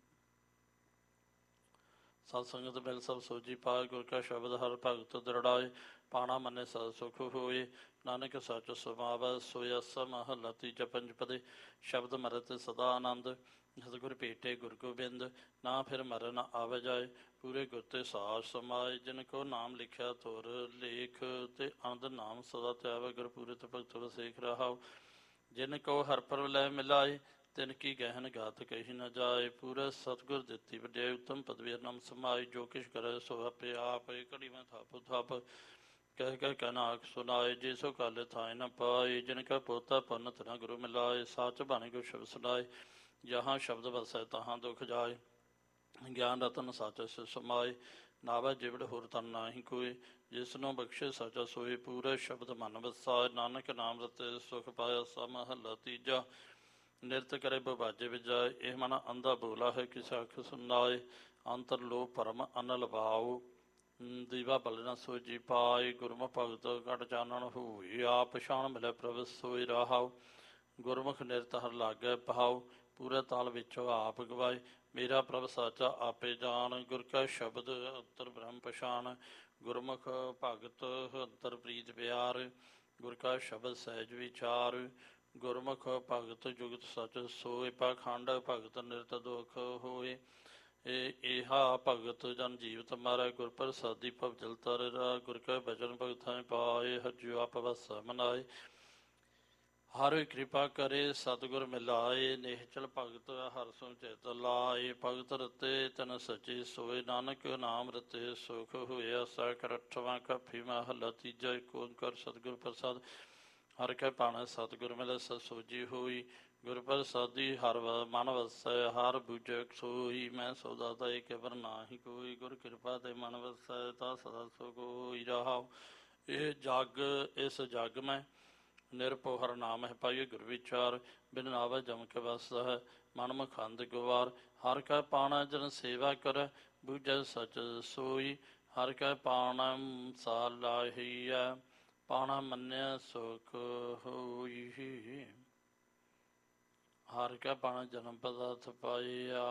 ਸਤ ਸੰਗਤ ਮਿਲ ਸਭ ਸੋਜੀ ਪਾਏ ਗੁਰ ਕਾ ਸ਼ਬਦ ਹਰ ਭਗਤ ਦ੍ਰਿੜਾਏ ਪਾਣਾ ਮੰਨੇ ਸਦ ਸੁਖ ਹੋਏ ਨਾਨਕ ਸੱਚ ਸਮਾਵੈ ਸੋਇ ਅਸਾ ਮਹਲਾ ਤੀਜਾ ਪੰਜਪਦੇ ਸ਼ਬਦ ਮਰਤ ਸਦਾ ਆਨੰਦ ਸਤਿਗੁਰ ਭੇਟੇ ਗੁਰ ਗੋਬਿੰਦ ਨਾ ਫਿਰ ਮਰਨ ਆਵੇ ਜਾਏ ਪੂਰੇ ਗੁਰ ਤੇ ਸਾਜ ਸਮਾਏ ਜਿਨ ਕੋ ਨਾਮ ਲਿਖਿਆ ਤੁਰ ਲੇਖ ਤੇ ਅੰਧ ਨਾਮ ਸਦਾ ਧਿਆਵੇ ਗੁਰ ਪੂਰੇ ਤੇ ਭਗਤ ਵਸੇਖ ਰਹਾਉ ਜਿਨ ਕੋ ਹਰ ਪਰਵ ਲੈ ਮਿਲਾਏ ਤਿਨ ਕੀ ਗਹਿਨ ਗਾਤ ਕਹੀ ਨ ਜਾਏ ਪੂਰੇ ਸਤਿਗੁਰ ਦਿੱਤੀ ਵਡਿਆਈ ਉੱਤਮ ਪਦਵੀ ਨਾਮ ਸਮਾਈ ਜੋ ਕਿਛ ਕਰੇ ਸੋ ਆਪੇ ਆਪ ਘੜੀ ਮੈਂ ਥਾਪ ਥਾਪ ਕਹਿ ਕਹਿ ਕਹਿ ਨਾਕ ਸੁਨਾਏ ਜੇ ਸੋ ਕਾਲੇ ਥਾਏ ਨ ਪਾਏ ਜਿਨ ਕਾ ਪੋਤਾ ਪੰਨਤ ਨ ਗੁਰੂ ਮਿਲਾਏ ਸੱਚ ਬਾਣੀ ਗੁਰ ਸ਼ਬਦ ਸੁਨਾਏ ਜਹਾਂ ਸ਼ਬਦ ਵਸੈ ਤਹਾਂ ਦੁਖ ਜਾਏ ਗਿਆਨ ਰਤਨ ਸੱਚ ਸਮਾਏ ਨਾਵੈ ਜਿਵੜ ਹੋਰ ਤਨ ਨਾਹੀ ਕੋਏ ਜਿਸਨੂੰ ਬਖਸ਼ੇ ਸਚਾ ਸੋਏ ਪੂਰੇ ਸ਼ਬਦ ਮਨ ਵਸਾਏ ਨਾਨਕ ਨਾਮ ਰਤੇ ਸੁਖ ਪਾਇਆ ਸਾ ਮਹਲਾ ਤੀਜਾ ਨਿਰਤ ਕਰੇ ਬਵਾਜੇ ਵਿਜਾਏ ਇਹ ਮਨ ਅੰਧਾ ਬੋਲਾ ਹੈ ਕਿਸ ਅੱਖ ਸੁਨਾਏ ਅੰਤਰ ਲੋ ਭਰਮ ਅਨਲ ਭਾਉ ਦੀਵਾ ਬਲਨਾ ਸੋਜੀ ਪਾਏ ਗੁਰਮੁਖ ਭਗਤ ਘਟ ਚਾਨਣ ਹੋਈ ਆਪ ਪਛਾਣ ਮਿਲੇ ਪ੍ਰਭ ਸੋਈ ਰਹਾਉ ਗੁਰਮੁਖ ਨਿਰਤ ਹਰ ਲਾਗੇ ਪਹਾਉ ਪੂਰੇ ਤਾਲ ਵਿੱਚੋਂ ਆਪ ਗਵਾਏ ਮੇਰਾ ਪ੍ਰਭ ਸਾਚਾ ਆਪੇ ਜਾਣ ਗੁਰ ਕਾ ਸ਼ਬਦ ਅੰਤਰ ਬ੍ਰਹਮ ਪਛਾਣ ਗੁਰਮੁਖ ਭਗਤ ਅੰਤਰ ਪ੍ਰੀਤ ਪਿਆਰ ਗੁਰ ਕਾ ਸ਼ਬਦ ਸਹਿਜ ਵਿਚਾਰ ਗੁਰਮੁਖ ਭਗਤ ਜੁਗਤ ਸਚ ਸੋਏ ਪਾਖੰਡ ਭਗਤ ਨਿਰਤ ਦੁਖ ਹੋਏ ਇਹ ਇਹਾ ਭਗਤ ਜਨ ਜੀਵਤ ਮਾਰੇ ਗੁਰ ਪ੍ਰਸਾਦੀ ਭਵ ਜਲ ਤਰ ਗੁਰ ਕੈ ਬਚਨ ਭਗਤਾਂ ਪਾਏ ਹਰਿ ਆਪ ਵਸ ਮਨਾਏ ਹਰਿ ਕਿਰਪਾ ਕਰੇ ਸਤਿਗੁਰ ਮਿਲਾਏ ਨਿਹਚਲ ਭਗਤ ਹਰਿ ਸੁਨ ਚਿਤ ਲਾਏ ਭਗਤ ਰਤੇ ਤਨ ਸਚੇ ਸੋਏ ਨਾਨਕ ਨਾਮ ਰਤੇ ਸੁਖ ਹੋਇਆ ਸੈਕਰ ਅਠਵਾਂ ਕਫੀ ਮਹਲਾ ਤੀਜਾ ਏਕ ਓੰਕਾਰ ਸਤਿਗੁਰ ਪ੍ਰਸਾਦ ਹਰਿ ਕੈ ਭਾਣੈ ਸਤਿਗੁਰ ਮਿਲੈ ਸਤ ਸੋਜੀ ਹੋਈ ਗੁਰ ਪ੍ਰਸਾਦੀ ਹਰ ਮਨ ਵਸੈ ਹਰ ਬੁਝੈ ਸੋਈ ਮੈਂ ਸੌਦਾ ਤਾ ਕੇਵਰ ਨਾਹੀ ਕੋਈ ਗੁਰ ਕਿਰਪਾ ਤੇ ਮਨ ਵਸੈ ਤਾ ਸਦਾ ਸੁਖ ਹੋਈ ਰਹਾਉ ਇਹ ਜਗ ਇਸ ਜਗ ਮੈਂ ਨਿਰਭਉ ਹਰਿ ਨਾਮ ਹੈ ਪਾਈਏ ਗੁਰ ਵਿਚਾਰ ਬਿਨ ਨਾਵੈ ਜਮ ਕੇ ਵਸ ਹੈ ਮਨ ਮਖੰਦ ਗਵਾਰ ਹਰਿ ਕੈ ਪਾਣਾ ਜਨ ਸੇਵਾ ਕਰੈ ਬੁਝੈ ਸਚ ਸੋਈ ਹਰਿ ਕੈ ਪਾਣਾ ਸਾ ਲਾਹੀਐ ਪਾਣਾ ਮੰਨਿਆ ਸੁਖ ਹੋਈ ਹਰਿ ਕੈ ਪਾਣਾ ਜਨਮ ਪਦਾਰਥ ਪਾਇਆ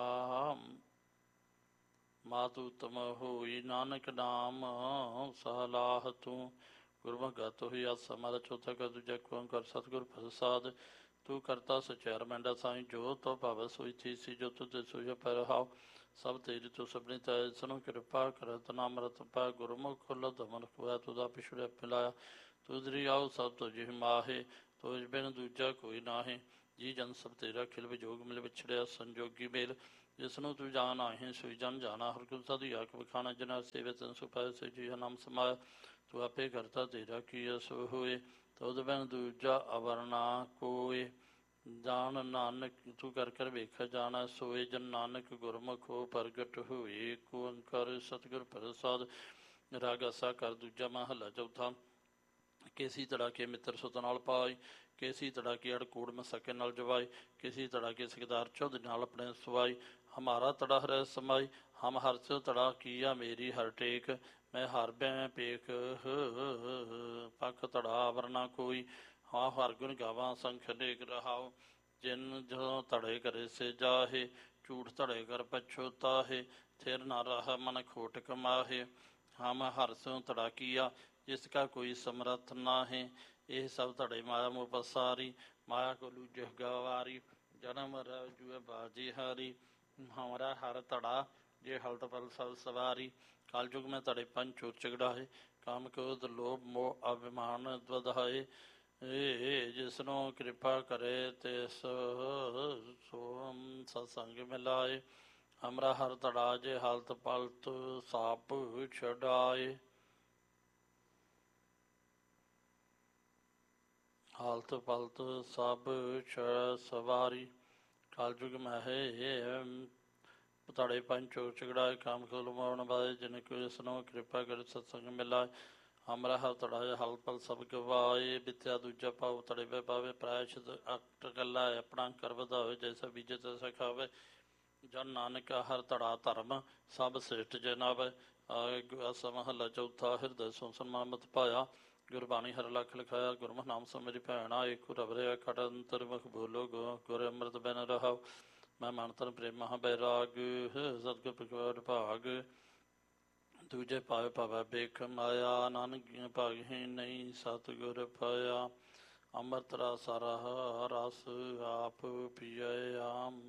ਮਾਤੁ ਉਤਮ ਹੋਈ ਨਾਨਕ ਨਾਮ ਸਲਾਹ ਤੂੰ ਗੁਰਮੁਖ ਗਤ ਹੋਈ ਆਸਾ ਮਾਰਾ ਚੌਥਾ ਕਰ ਦੂਜਾ ਓੰਕਾਰ ਸਤਿਗੁਰ ਪ੍ਰਸਾਦ ਤੂੰ ਕਰਤਾ ਸਚਿਆਰ ਮੈਂਡਾ ਸਾਈਂ ਜੋ ਤੋ ਭਾਵੈ ਸੋਈ ਥੀ ਸੀ ਜੋ ਤੁਤੇ ਸੋਈ ਪਰ ਰਹਾਉ ਸਭ ਤੇਰੀ ਤੂੰ ਸਭਨੀ ਤੈ ਸਨੂੰ ਕਿਰਪਾ ਕਰਤ ਨਾਮ ਰਤ ਪਾ ਗੁਰਮੁਖ ਖੁੱਲ ਦਮਨ ਖੁਆ ਤੁਦਾ ਪਿਛੜਿਆ ਪਿਲਾਇਆ ਤੁਦਰੀ ਆਉ ਸਭ ਤੁਝ ਮਾਹੇ ਤੁਝ ਬਿਨ ਦੂਜਾ ਕੋਈ ਨਾਹੀ ਜੀ ਜਨ ਸਭ ਤੇਰਾ ਖਿਲ ਵਿਜੋਗ ਮਿਲ ਵਿਛੜਿਆ ਸੰਜੋਗੀ ਮੇਲ ਜਿਸ ਨੂੰ ਤੂੰ ਜਾਣ ਆਹੀਂ ਸੋਈ ਜਨ ਜਾਣਾ ਹਰ ਗੁਰ ਸਾਧੂ ਆਖ ਬਖਾਣਾ ਜਨਾ ਸੇਵੇ ਤਨ ਸੁਪਾਇ ਸੇ ਜੀ ਨਾਮ ਸਮਾਇਆ ਤੂੰ ਆਪੇ ਕਰਤਾ ਤੇਰਾ ਕੀ ਸੋ ਹੋਏ ਤੁਧ ਬਿਨ ਦੂਜਾ ਅਵਰਨਾ ਕੋਏ ਜਾਣ ਨਾਨਕ ਤੂੰ ਕਰ ਕਰ ਵੇਖ ਜਾਣਾ ਸੋਏ ਜਨ ਨਾਨਕ ਗੁਰਮੁਖ ਹੋ ਪ੍ਰਗਟ ਹੋਏ ਏਕ ਓੰਕਾਰ ਸਤਿਗੁਰ ਪ੍ਰਸਾਦ। ਰਾਗ ਆਸਾ ਕਰ ਦੂਜਾ ਮਹੱਲਾ ਚੌਥਾ। ਕੇਸੀ ਤੜਾ ਕੇ ਮਿੱਤਰ ਸੁਤ ਨਾਲ ਪਾਈ ਕੇਸੀ ਤੜਾ ਕੇ ਅੜ ਕੂੜ ਮੈਂ ਸਕੇ ਨਾਲ ਜਵਾਈ ਕੇਸੀ ਤੜਾ ਕੇ ਸਿਕਦਾਰ ਚੌਧ ਨਾਲ ਆਪਣੇ ਸਵਾਈ ਹਮਾਰਾ ਤੜਾ ਹਰੈ ਸਮਾਈ ਹਮ ਹਰਸ ਤੜਾ ਕੀਆ ਮੇਰੀ ਹਰ ਟੇਕ ਮੈਂ ਹਰ ਬੈ ਪੇਖ ਪੱਖ ਤੜਾ ਵਰਨਾ ਕੋਈ ਹਾਂ ਹਰ ਗੁਣ ਗਾਵਾਂ ਸੰਖ ਨੇਕ ਰਹਾਉ ਜਿਨ ਜੋ ਧੜੇ ਕਰੇ ਸੇ ਜਾਹੇ ਝੂਠ ਧੜੇ ਕਰ ਪਛੋਤਾਹੇ ਥਿਰ ਨਾ ਰਹਾ ਮਨ ਖੋਟ ਕਮਾਹੇ ਹਮ ਹਰਸੋਂ ਧੜਾ ਕੀਆ ਜਿਸ ਕਾ ਕੋਈ ਸਮਰਥ ਨਾ ਹੈ ਇਹ ਸਭ ਧੜੇ ਮਾਇਆ ਮੋਹ ਪਸਾਰੀ ਮਾਇਆ ਕੋ ਲੂਜਹ ਗਵਾਰੀ ਜਨਮ ਰਜੂਏ ਬਾਜੀ ਹਾਰੀ ਹਮਾਰਾ ਹਰ ਧੜਾ ਜੇ ਹਲਤ ਪਲ ਸਭ ਸਵਾਰੀ ਕਾਲ ਯੁਗ ਮੈਂ ਧੜੇ ਪੰਜ ਚੋਰ ਝਗੜਾਏ ਕਾਮ ਕ੍ਰੋਧ ਲੋਭ ਮੋਹ ਅਭਿਮਾਨ ਵਧਾਏ ਇਹ ਜਿਸਨੂੰ ਕਿਰਪਾ ਕਰੇ ਤੇ ਸੋ ਸਤਸੰਗ ਮਿਲਾਏ ਹਮਰਾ ਹਰ ਧੜਾ ਜੇ ਹਲਤ ਪਲਤ ਸਾਪ ਛਡਾਏ ਹਾਲਤ ਪਲਤ ਸਭ ਛ ਸਵਾਰੀ ਕਾਲ ਯੁਗ ਮਹਿ ਧੜੇ ਪੰਜ ਚੋਰ ਝਗੜਾਏ ਕਾਮ ਕ੍ਰੋਧ ਮਾਉਣ ਵਾਲੇ ਜਿਨ ਕੋ ਜਿਸਨੂੰ ਕਿਰਪਾ ਕਰੇ ਸਤਸੰਗ ਮਿਲਾਏ ਹਮਰਾ ਹਰ ਧੜਾ ਹਲ ਪਲ ਸਭ ਗਵਾਏ ਬਿਤਿਆ ਦੂਜਾ ਭਾਵ ਧੜੇ ਵੇ ਪਾਵੇ ਪ੍ਰਾਇਸ਼ਤ ਅਕਟ ਗੱਲਾ ਆਪਣਾ ਕਰ ਵਧਾਵੇ ਜੈਸਾ ਬੀਜੇ ਤੈਸਾ ਖਾਵੇ ਜਨ ਨਾਨਕ ਹਰ ਧੜਾ ਧਰਮ ਸਭ ਸ੍ਰਿਸ਼ਟ ਜਨਾਵੇ ਆਸਾ ਮਹੱਲਾ ਚੌਥਾ। ਹਿਰਦੈ ਸੋ ਸਨਮਾਨਤ ਪਾਇਆ ਗੁਰਬਾਣੀ ਹਰ ਲਖ ਲਿਖਾਇਆ ਗੁਰਮੁਖ ਨਾਮ ਸੋ ਮੇਰੀ ਭੈਣਾ ਏਕੁ ਰਬ ਰਿਹਾ ਖਟ ਅੰਤਰ ਮੁਖ ਬੋਲੋ ਗੁਰ ਅੰਮ੍ਰਿਤ ਬਿਨ ਰਹਾਉ ਮੈਂ ਮਨ ਤਨ ਪ੍ਰੇਮ ਮਹਾ ਬੈਰਾਗ ਸਤਿਗੁਰ ਪ੍ਰਗਟ ਭਾਗ ਦੂਜੇ ਪਾਵੇ ਭਾਵੈ ਬੇਖ ਮਾਇਆ ਨਾਨਕ ਭਾਗਹਿ ਨਹੀਂ ਸਤਿਗੁਰ ਪਾਇਆ ਅੰਮ੍ਰਿਤ ਰਸ ਸਾਰਾ ਰਸ ਆਪ ਪੀਏ ਆਮ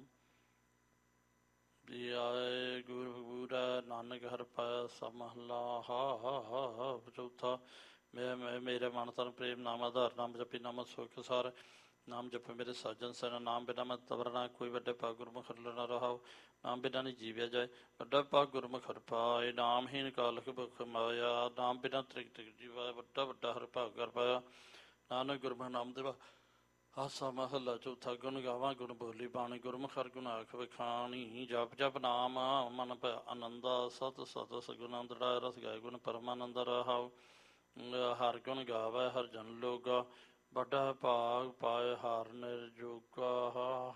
ਆਏ ਗੁਰ ਗੁਰਾ ਨਾਨਕ ਹਰ ਪਾਇਆ ਸਮਹਲਾ ਚੌਥਾ। ਮੈਂ ਮੇਰੇ ਮਨ ਤਨ ਪ੍ਰੇਮ ਨਾਮ ਆਧਾਰ ਨਾਮ ਜਪੀ ਨਾਮ ਸੁਖ ਸਾਰ ਨਾਮ ਜਪੇ ਮੇਰੇ ਸਾਜਨ ਸਨ ਨਾਮ ਬਿਨਾ ਮੈਂ ਤਵਰਨਾ ਕੋਈ ਵੱਡੇ ਭਾਗ ਗੁਰਮੁਖ ਨਾ ਰਹਾਉ ਨਾਮ ਬਿਨਾ ਨਹੀਂ ਜੀਵਿਆ ਜਾਏ ਵੱਡਾ ਭਾਗ ਗੁਰਮੁਖ ਹਰ ਪਾਏ ਨਾਮਹੀਨ ਕਾਲਖ ਭੁਖ ਮਾਇਆ ਨਾਮ ਬਿਨਾ ਤ੍ਰਿਕ ਤ੍ਰਿਕ ਜੀਵਾ ਵੱਡਾ ਵੱਡਾ ਹਰ ਭਾਗ ਕਰ ਪਾਇਆ ਨਾਨਕ ਗੁਰਮੁਖ ਨਾਮ ਦੇਵਾ ਆਸਾ ਮਹੱਲਾ ਚੌਥਾ। ਗੁਣ ਗਾਵਾਂ ਗੁਣ ਬੋਲੀ ਬਾਣੀ ਗੁਰਮੁਖ ਹਰ ਗੁਣ ਆਖ ਵਿਖਾਣੀ ਜਪ ਜਪ ਨਾਮ ਮਨ ਭੈ ਆਨੰਦਾ ਸਤ ਸਤ ਸਗੁਣ ਦੜਾ ਰਸ ਗਾਏ ਗੁਣ ਪਰਮਾਨੰਦ ਰਹਾਉ ਹਰ ਗੁਣ ਗਾਵੈ ਹਰ ਜਨ ਲੋਗਾ ਵੱਡਾ ਭਾਗ ਪਾਏ ਹਰ ਨਿਰਜੋਗਾ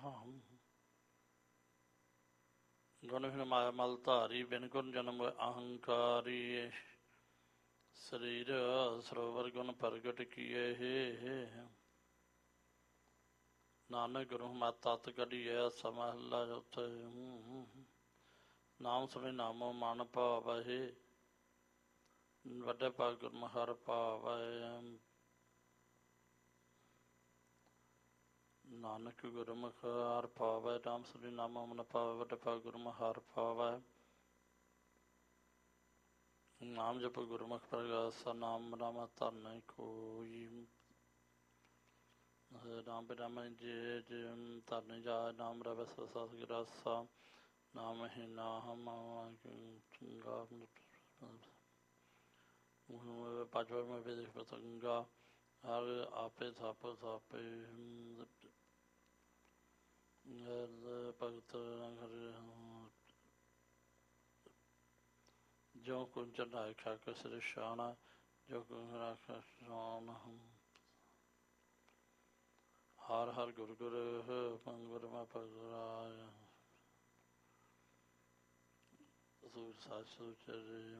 ਗੁਣ ਬਿਨ ਮਾਇਆ ਮਲ ਧਾਰੀ ਬਿਨ ਗੁਣ ਜਨਮ ਅਹੰਕਾਰੀ ਸਰੀਰ ਸਰੋਵਰ ਗੁਣ ਪ੍ਰਗਟ ਕੀਏ ਨਾਨਕ ਗੁਰੂ ਮਤ ਤਤ ਕੱਢੀਐ ਸਮਹਲਾ ਉੱਥੇ ਨਾਮ ਸੁਣੇ ਨਾਮੋ ਮਨ ਭਾਵੈ ਵੱਡੇ ਭਾਗ ਗੁਰਮੁਖ ਹਰਿ ਭਾਵੈ ਨਾਨਕ ਗੁਰਮੁਖ ਹਰਿ ਭਾਵੈ ਨਾਮ ਸੁਣੇ ਨਾਮੋ ਮਨ ਭਾਵੈ ਵੱਡੇ ਭਾਗ ਗੁਰਮੁਖ ਹਰਿ ਭਾਵੈ ਨਾਮ ਜਪ ਗੁਰਮੁਖ ਪ੍ਰਗਾਸਾ ਨਾਮ ਨਾਮ ਧਰਨੈ ਕੋਈ ਨਾਮ ਬਿਨਾ ਮੈਂ ਜੇ ਧਰਨ ਜਾ ਨਾਮ ਰਵੈ ਸਸ ਗਰਾਸਾ ਨਾਮ ਹੀ ਨਾਮ ਪਾਚਵਰ ਮੈਂ ਵਿਦੇਸ਼ ਪਤੰਗਾ ਹਰ ਆਪੇ ਥਾਪ ਥਾਪੇ ਭਗਤ ਜੋ ਕੁੰਚਨ ਰਾਖਾ ਕਸਰ ਸ਼ਾਨਾ ਜੋ ਕੁੰਚ ਰਾਖਾ ਸ਼ਾਨ ਹਰ ਹਰ ਗੁਰ ਗੁਰ ਪੰਗੁਰ ਮੈਂ ਪਗਰਾਇਆ ਸੂਰ ਸਾਚ ਸੂਚਰ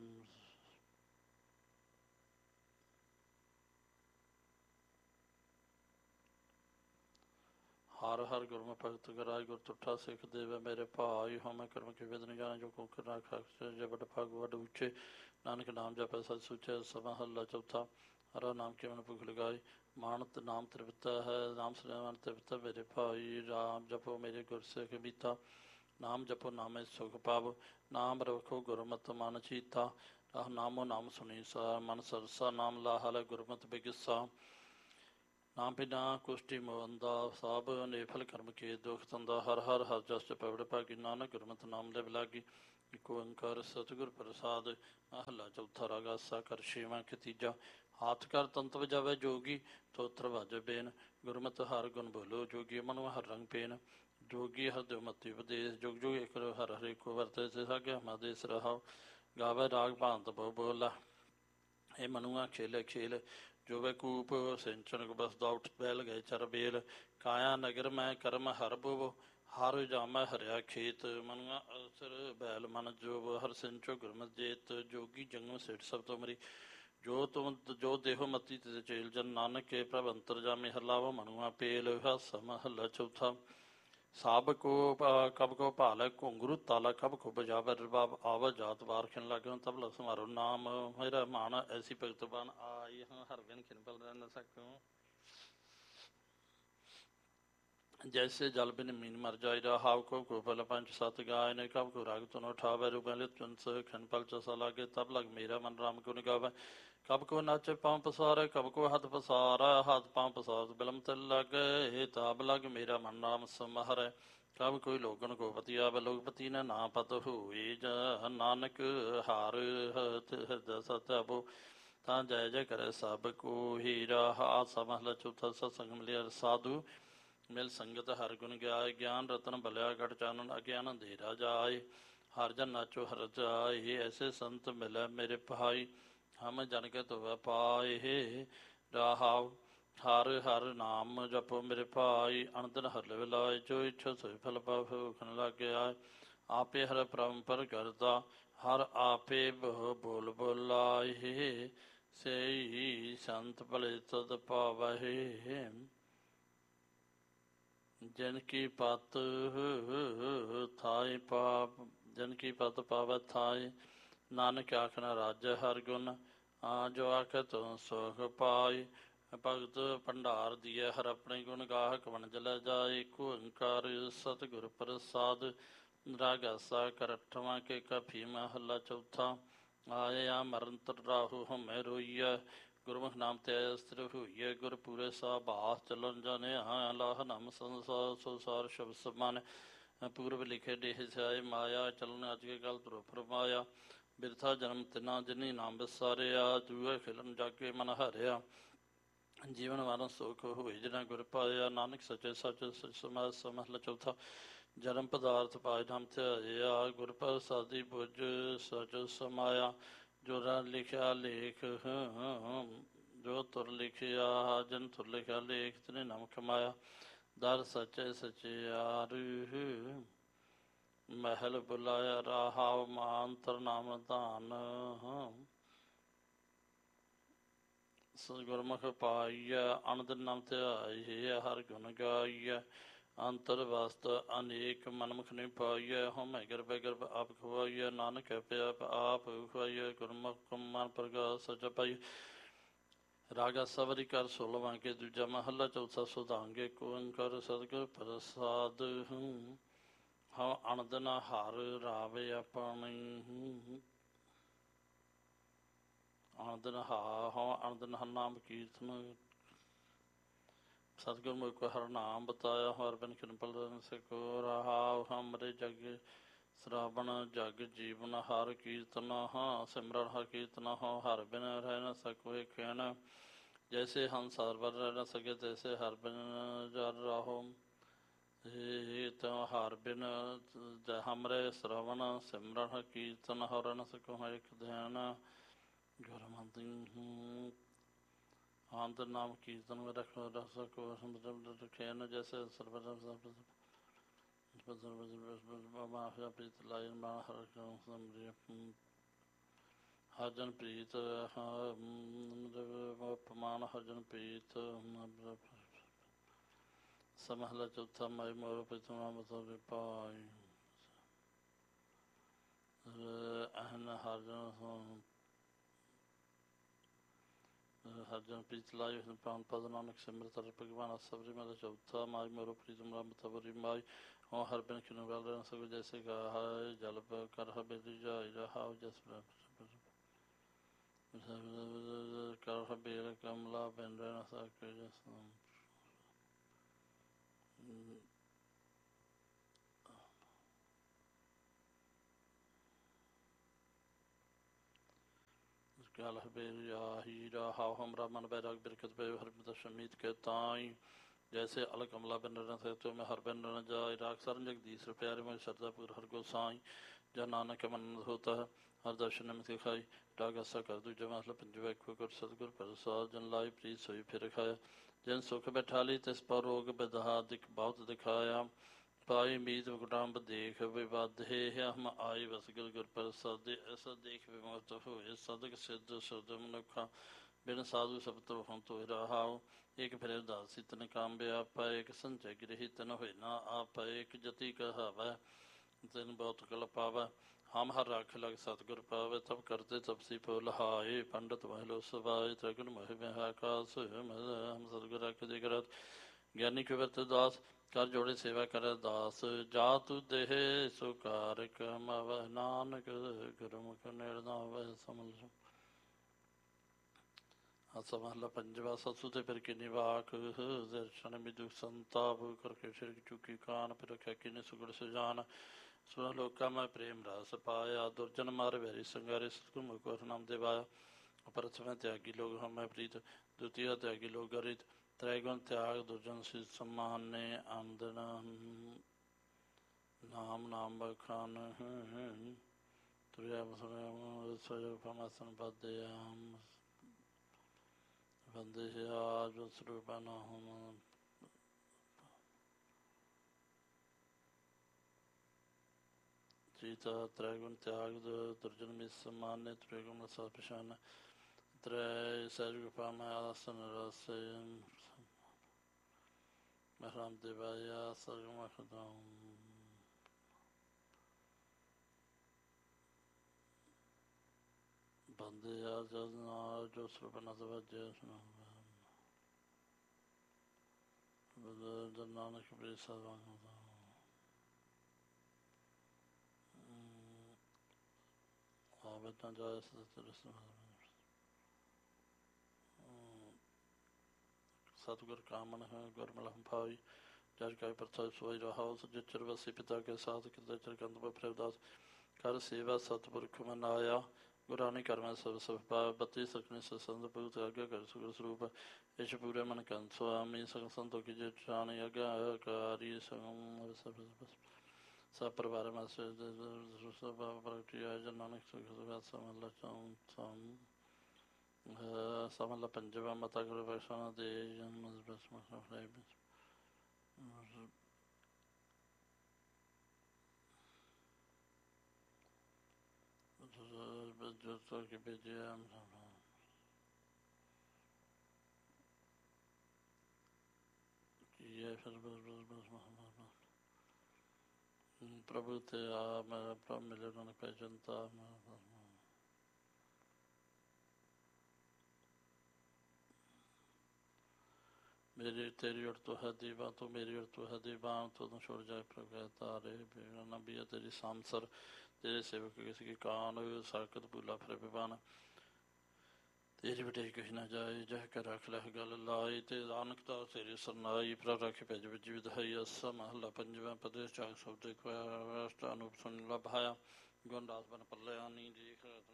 ਹਰ ਹਰ ਗੁਰ ਮੈਂ ਭਗਤ ਕਰਾਇ ਗੁਰ ਤੁਠਾ ਸਿੱਖ ਦੇਵ ਮੇਰੇ ਭਾਈ ਹੋ ਮੈਂ ਕਰਮ ਕੇ ਵਿਦ ਨ ਜਾਣਾ ਜੋ ਕੋ ਕਰਨਾ ਖਾਕਸ ਜੇ ਵੱਡ ਭਾਗ ਵੱਡ ਉੱਚੇ ਨਾਨਕ ਨਾਮ ਜਪੈ ਸਤ ਸੁਚੈ ਸਭਾ ਹੱਲਾ ਚੌਥਾ। ਹਰਾ ਨਾਮ ਕੇ ਮਨ ਭੁਖ ਲਗਾਏ ਮਾਨਤ ਨਾਮ ਤ੍ਰਿਪਤਾ ਹੈ ਨਾਮ ਸ੍ਰੀਮਾਨ ਤ੍ਰਿਪਤਾ ਮੇਰੇ ਭਾਈ ਰਾਮ ਜਪੋ ਮੇਰੇ ਗੁਰ ਸਿੱਖ ਬੀਤਾ ਨਾਮ ਜਪੋ ਨਾਮੇ ਸੁਖ ਪਾਵ ਨਾਮ ਰਖੋ ਗੁਰਮਤਿ ਮਨ ਚੀਤਾ ਆਹ ਨਾਮੋ ਨਾਮ ਸੁਣੀ ਸਾ ਮਨ ਸਰਸਾ ਨਾਮ ਲਾਹਲ ਗੁਰਮਤਿ ਬਿਗਸਾ ਨਾਮ ਬਿਨਾ ਕੁਸ਼ਟੀ ਮਵੰਦਾ ਸਭ ਨੇਫਲ ਕਰਮ ਕੇ ਦੁਖ ਤੰਦਾ ਹਰ ਹਰ ਹਰ ਜਸ ਪਵੜ ਭਾਗੀ ਨਾਨਕ ਗੁਰਮਤਿ ਨਾਮ ਲੈ ਬਿਲਾਗੀ ਇਕ ਓੰਕਾਰ ਸਤਿਗੁਰ ਪ੍ਰਸਾਦ ਮਹਲਾ ਚੌਥਾ ਰਾਗ ਆਸਾ ਕਰ ਛੇਵਾਂ ਕਿ ਤੀਜਾ ਹਾਥ ਕਰ ਤੰਤ ਵਜਾਵੇ ਜੋਗੀ ਤੋਤਰ ਵਾਜੇ ਬੇਨ ਗੁਰਮਤਿ ਹਰ ਗੁਣ ਬੋਲੋ ਜੋਗੀ ਮਨੁ ਹਰ ਰੰਗ ਪੇਨ ਜੋਗੀ ਹਰ ਦਿਵ ਮਤੀ ਉਪਦੇਸ਼ ਜੁਗ ਜੁਗ ਇਕ ਹਰ ਹਰੇ ਕੋ ਵਰਤੇ ਸੇ ਸਾਗਿਆ ਮਦੇਸ ਰਹਾਉ ਗਾਵੇ ਰਾਗ ਭਾਂਤ ਬਹੁ ਬੋਲਾ ਇਹ ਮਨੁਆ ਖੇਲੇ ਖੇਲ ਜੋ ਵੈ ਕੂਪ ਸਿੰਚਨ ਬਸਦਾ ਉੱਠ ਬੈਲ ਗਏ ਚਰ ਬੇਲ ਕਾਇਆ ਨਗਰ ਮੈਂ ਕਰਮ ਹਰ ਬੁਵ ਹਰ ਜਾਮੈ ਹਰਿਆ ਖੇਤ ਮਨੁਆ ਅਸਰ ਬੈਲ ਮਨ ਜੋ ਹਰ ਸਿੰਚੋ ਗੁਰਮਤਿ ਜੇਤ ਜੋਗੀ ਜੰਗਮ ਸਿਟ ਸਭ ਤੋਂ ਮਰੀ ਜੋ ਤੁਮ ਜੋ ਦੇਹੋ ਮਤੀ ਤੇ ਚੇਲ ਜਨ ਨਾਨਕ ਕੇ ਪ੍ਰਭ ਅੰਤਰ ਜਾਮੇ ਹਰ ਲਾਵੋ ਮਨੁਆ ਪੇਲ ਹਸ ਮਹਲਾ ਚੌਥਾ ਸਭ ਕੋ ਕਬ ਕੋ ਭਾਲ ਘੁੰਗਰੂ ਤਾਲਾ ਕਬ ਕੋ ਬਜਾਵੇ ਰਬਾਬ ਆਵ ਜਾਤ ਵਾਰ ਖਿਨ ਲੱਗਨ ਤਬਲਾ ਸਮਾਰੋ ਨਾਮ ਮੇਰਾ ਮਾਨ ਐਸੀ ਭਗਤ ਬਨ ਆਈ ਹਾਂ ਹਰ ਬਿਨ ਖਿਨ ਬਲ ਰਹਿ ਨ ਸਕੂੰ जैसे जल बिन मीन मर जाय हाव को गोपल पंच सत गाय ने कब को राग तुन उठावे रूपल चुनस खन पल चसा लागे तब लग मेरा मन राम को निगावे कब को नाचे पाँव पसारे कब को हाथ पसारा हाथ पाँव पसार बिलम तिल लगे तब लग मेरा मन राम समहरे कब कोई लोगन गोपति आवे लोकपति ने ना पत हुए नानक हार सत अबो ਤਾਂ ਜੈ ਜੈ ਕਰੇ ਸਭ ਕੋ ਹੀਰਾ ਹਾਸਾ ਮਹਲਾ ਚੌਥਾ ਸਤਸੰਗ ਮਿਲਿਆ ਸਾਧੂ ਮਿਲ ਸੰਗਤ ਹਰ ਗੁਣ ਗਿਆਏ ਗਿਆਨ ਰਤਨ ਬਲਿਆ ਗੜ ਚਾਨਣ ਅਗਿਆਨ ਅੰਧੇਰਾ ਜਾਏ ਹਰ ਜਨ ਨਾਚੋ ਹਰ ਜਾਏ ਐਸੇ ਸੰਤ ਮਿਲੇ ਮੇਰੇ ਭਾਈ ਹਮ ਜਨ ਕੇ ਧੋਵੈ ਪਾਏ ਰਾਹਾਉ ਹਰ ਹਰ ਨਾਮ ਜਪੋ ਮੇਰੇ ਭਾਈ ਅਨੰਦਨ ਹਰ ਲਵ ਲਾਏ ਜੋ ਇੱਛਾ ਸੋਇ ਫਲ ਪਾਵ ਖਨ ਲਾਗਿਆ ਆਪੇ ਹਰ ਪਰੰਪਰ ਕਰਦਾ ਹਰ ਆਪੇ ਬਹੁ ਬੋਲ ਬੋਲਾਏ ਸਈ ਸੰਤ ਭਲੇ ਤਦ ਪਾਵਹਿ ਜਨ ਕੀ ਪਤ ਥਾਇ ਪਾਪ ਜਨ ਕੀ ਪਤ ਪਾਵੈ ਥਾਇ ਨਾਨਕ ਆਖਣਾ ਰਾਜ ਹਰ ਗੁਣ ਆ ਜੋ ਆਖ ਤੂੰ ਸੁਖ ਪਾਈ ਭਗਤ ਭੰਡਾਰ ਦੀਏ ਹਰ ਆਪਣੇ ਗੁਣ ਗਾਹਕ ਵਣਜ ਲੈ ਜਾਏ ਏਕੋ ਓੰਕਾਰ ਸਤਿਗੁਰ ਪ੍ਰਸਾਦ ਰਾਗ ਆਸਾ ਕਰ ਅਠਵਾਂ ਕੇ ਕਫੀ ਮਹਲਾ ਚੌਥਾ ਆਇਆ ਮਰਨ ਤਰ ਰਾਹੂ ਹਮੈ ਰੋਈਐ ਗੁਰਮੁਖ ਨਾਮ ਤੇ ਸਥਿਰ ਹੋਈਐ ਗੁਰ ਪੂਰੇ ਸਾਬਾਸ ਚਲਨ ਜਾਣਿਆ ਲਾਹ ਨਾਮ ਸੰਸਾਰ ਸੰਸਾਰ ਸ਼ਬਦ ਸਮਾਨ ਪੂਰਬ ਲਿਖੇ ਡੇਹ ਸਿਆਏ ਮਾਇਆ ਚਲਨ ਅੱਜ ਕੇ ਕੱਲ ਤੁਰ ਫਰਮਾਇਆ ਬਿਰਥਾ ਜਨਮ ਤਿਨਾ ਜਿਨੀ ਨਾਮ ਵਿਸਾਰਿਆ ਜੂਏ ਖਿਲਨ ਜਾਗੇ ਮਨ ਹਰਿਆ ਜੀਵਨ ਵਾਰਨ ਸੁਖ ਹੋਏ ਜਿਨਾ ਗੁਰ ਪਾਇਆ ਨਾਨਕ ਸੱਚੇ ਸੱਚ ਸਚ ਸਮਾਜ ਸਮਹਲਾ ਚੌਥਾ ਜਨਮ ਪਦਾਰਥ ਪਾਇ ਨਾਮ ਧਿਆਇਆ ਗੁਰ ਪ੍ਰਸਾਦੀ ਬੁਝ ਸਚ ਸਮਾਇਆ ਜੋ ਰ ਲਿਖਿਆ ਲੇਖ ਜੋ ਤੁਰ ਲਿਖਿਆ ਜਨ ਤੁਰ ਲਿਖਿਆ ਲੇਖ ਤਨੇ ਨਾਮ ਕਮਾਇਆ ਦਰ ਸਚੇ ਸਚਿਆਰ ਮਹਿਲ ਬੁਲਾਇਆ ਰਾਹਾਉ ਮਾਨਤਰ ਨਾਮ ਧਾਨ ਗੁਰਮੁਖ ਪਾਈਐ ਅਨੰਦ ਨਾਮ ਧਿਆਈਐ ਹਰ ਗੁਣ ਗਾਈਐ ਅੰਤਰ ਵਸਤ ਅਨੇਕ ਮਨਮੁਖ ਨੇ ਪਾਈਐ ਹਉਮੈ ਗਰਭ ਗਰਭ ਆਪ ਖਵਾਈਐ ਨਾਨਕ ਪਿਆ ਆਪ ਖਵਾਈਐ ਗੁਰਮੁਖ ਮਨ ਪ੍ਰਗਾਸ ਸਚ ਪਾਈ ਰਾਗਾ ਸਵਰੀ ਕਰ ਸੋਲਵਾਂ ਕੇ ਦੂਜਾ ਮਹੱਲਾ ਚੌਥਾ ਸੁਧਾਂਗੇ ਕੋ ਓੰਕਾਰ ਸਤਿਗੁਰ ਪ੍ਰਸਾਦ ਹਾਂ ਅਨੰਦ ਨਾ ਹਰ ਰਾਵੇ ਆਪਣੀ ਆਨੰਦ ਹਾ ਹਾਂ ਆਨੰਦ ਨਾਮ ਕੀਰਤਨ ਸਤਿਗੁਰ ਮੁਖ ਹਰ ਨਾਮ ਬਤਾਇਆ ਹਰ ਬਿਨ ਕਿਰਪਲ ਸਕੋ ਰਹਾਉ ਹਮਰੇ ਜਗ ਸਰਾਵਣ ਜਗ ਜੀਵਨ ਹਰ ਕੀਰਤਨ ਹਾਂ ਸਿਮਰਨ ਹਰ ਕੀਰਤਨ ਹਾਂ ਹਰ ਬਿਨ ਰਹਿ ਨ ਸਕੋਏ ਕਹਿਣ ਜੈਸੇ ਹਮ ਸਰਵਰ ਰਹਿ ਨ ਸਕੇ ਤੈਸੇ ਹਰ ਬਿਨ ਜਰ ਰਹੋ ਤਾਂ ਹਰ ਬਿਨ ਹਮਰੇ ਸਰਾਵਣ ਸਿਮਰਨ ਹਰ ਕੀਰਤਨ ਹਰ ਨ ਸਕੋ ਹਰ ਇੱਕ ਧਿਆਨ ਗੁਰਮਤਿ ਆਨੰਦ ਨਾਮ ਕੀਰਤਨ में रख रख सको रखे न जैसे सर्वदा प्रीत लाय हरजन प्रीत अपमान हरजन प्रीत समहला चौथा माई मोर पिता पाई अहन हरजन ਹਰਜਨ ਪ੍ਰੀਤ ਲਾਈ ਪ੍ਰਾਨ ਪਦ ਨਾਨਕ ਸਿਮਰਤ ਹਰਿ ਭਗਵਾਨ ਸਬਰੀ ਮਲ ਚੌਥਾ ਮਾਈ ਮੋਰੋ ਪ੍ਰੀਤਮ ਰਾਮ ਤਬਰੀ ਮਾਈ ਹੋ ਹਰ ਬਿਨ ਕਿਨੂੰ ਗੱਲ ਰਹਿ ਸਭ ਜੈਸੇ ਗਾਹ ਜਲ ਕਰ ਹਬੇਲੀ ਜਾਇ ਰਹਾਉ ਜਸ ਕਰ ਹਬੇਲ ਕਮਲਾ ਬਿਨ ਰਹਿ ਨ ਸਕੇ ਜਸ ਗਲ ਹਬੇਰਿਆ ਹੀਰਾ ਹਾਉ ਹਮਰਾ ਮਨ ਬੈਰਾਗ ਬਿਰਕਤ ਪੈ ਹਰਮਿਤ ਸ਼ਮੀਤ ਕੇ ਤਾਈ जैसे अल कमला बिन रन थे तो मैं हर बिन रन जाए राग सरन जगदीश प्यारे में श्रद्धापुर हर गोसाई जन नानक मन होता है हर दर्शन में दिखाई राग ऐसा कर दू जब मतलब पंजवा कर सतगुर प्रसाद जन लाई प्रीत सोई फिर खाया जन सुख बैठा ली तिस पर रोग बदहा दिख बहुत दिखाया पाई मीत गुटाम्ब देख विवाद हे हम आई बस गुर गुर प्रसाद ऐसा देख विमुक्त होए सदक सिद्ध शुद्ध मनुखा बिन साधु सब तो हम तो रहाओ एक फिर उदासी तन काम्बे आप एक संचय गृही तन हो ना आप एक जति कहावै तिन बहुत कल पावै हम हर राख लग सतगुर पावे तब करते तब सी पो लहाए पंडित महलो सवाए त्रिगुण मोह में आकाश हम सतगुर रख दे करत ज्ञानी कुवत दास कर जोड़े सेवा कर दास जा तू देह सो कार कमाव नानक गुरमुख निर्नाव समल समहला पंजवा ससु ते फिर किन्नी वाक दर्शन मिदु संताप करके सिर चुकी कान फिर रखे किन्नी सुगड़ सुजान सुन लोका मैं प्रेम रस पाया दुर्जन मार वैरी संगारे सतगुर मुख नाम देवाया प्रथम त्यागी लोग हमें प्रीत द्वितीय त्यागी लोग गरित त्रैगुण त्याग दुर्जन से सम्मान आमदन नाम नाम बखान तुरसन बदयाम बंदे आज स्वरूपना हम सीता त्रैगुण त्याग दुर्जन में सम्मान त्रैगुण सपशान त्रय सर्वपा में आसन रस राम देवाया सर्व खदाम बंदे आज जो स्वरूपना तवज्जो नानक प्रिय सदा आवेदन जाए सतगुर कामन है गुरमल हम भाई जज का प्रथा सोई रहा जिचर वसी पिता के साथ कृतचर कंद प्रभदास कर सेवा सतपुरख मनाया गुरानी कर में सब सब पाव बत्ती सकने से संत भूत आज्ञा कर सुगर स्वरूप इस पूरे मन कंत स्वामी संग संतों की जिठान आज्ञाकारी संग सब परिवार में से नानक समल समल पंजवा मता गुरु वैष्णव दे जो की विजय प्रभु ते आ मेरा प्रभु मिले उन्होंने पहचानता मेरी तेरी और तो है दीवान तो मेरी और तो है दीवान तो तुम छोड़ जाए प्रभु तारे नबिया तेरी सांसर तेरे सेवक किसी की कान साकत भूला फिर विवान तेरी बेटे कही ना जाए जह कर रख लह गल लाई ते नानकता तेरी सरनाई पर रख पैज बिज विधाई असा महला पंजवा प्रदेश चाक शब्द अनूप सुन लभाया गुणदास बन पल्यानी जी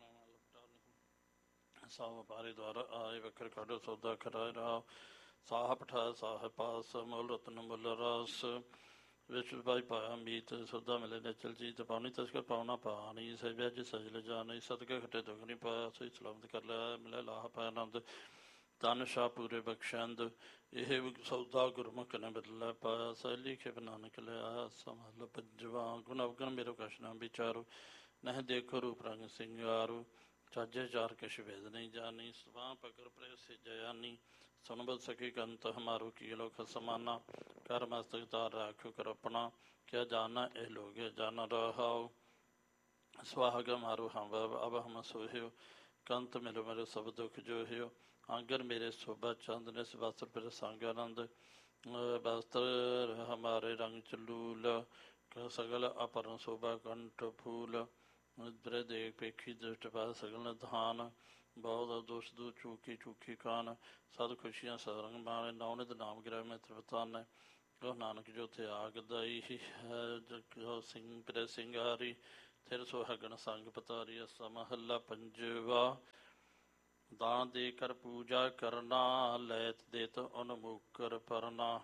साव पारे द्वारा आए वक्र काडो सौदा कराए रहा साह पठा साह पास मुल रत्न मुल रस विश्व भाई पाया मीत सुधा मिले नचल जीत पानी तस्कर पावना पानी सह जी सजल जानी सदके खटे दुखनी पाया सही सलामत कर लिया मिले लाह पाया नंद तन शाह पूरे बख्शंद यह सौदा गुरमुख ने बदला पाया सैली के नानक लिया समल पंजवा गुण अवगुण मेरो कश न विचारो नह देखो रूप रंग सिंगारो चाजे चार कश वेद नहीं जानी स्वां पकर प्रेस से जयानी सुन बद सके कंत हमारो की लोक समाना कर मस्तक तार राखो कर अपना क्या जाना ए लोग जाना रहाओ स्वाग मारो हम अब हम सोहो कंत मेरे मेरे सब दुख जो हो आंगर मेरे शोभा चंद ने वस्त्र पर सांगानंद वस्त्र हमारे रंग चलूल सगल अपरण शोभा कंठ फूल देख पेखी दृष्ट पास सगल धान बहुत दोष दू चूकी चूकी कान सद खुशियां सरंग माने नौनित नाम गिरा में त्रिवतान गो नानक जो थे आग दई है जो सिंह प्र सिंगारी थिर सो हगन संग पतारी असा महला पंजवा ਦਾਨ ਦੇ ਕਰ ਪੂਜਾ ਕਰਨਾ, ਲੈਤ ਦੇਤ ਉਨਮੁਕਰ ਪਰਨਾ।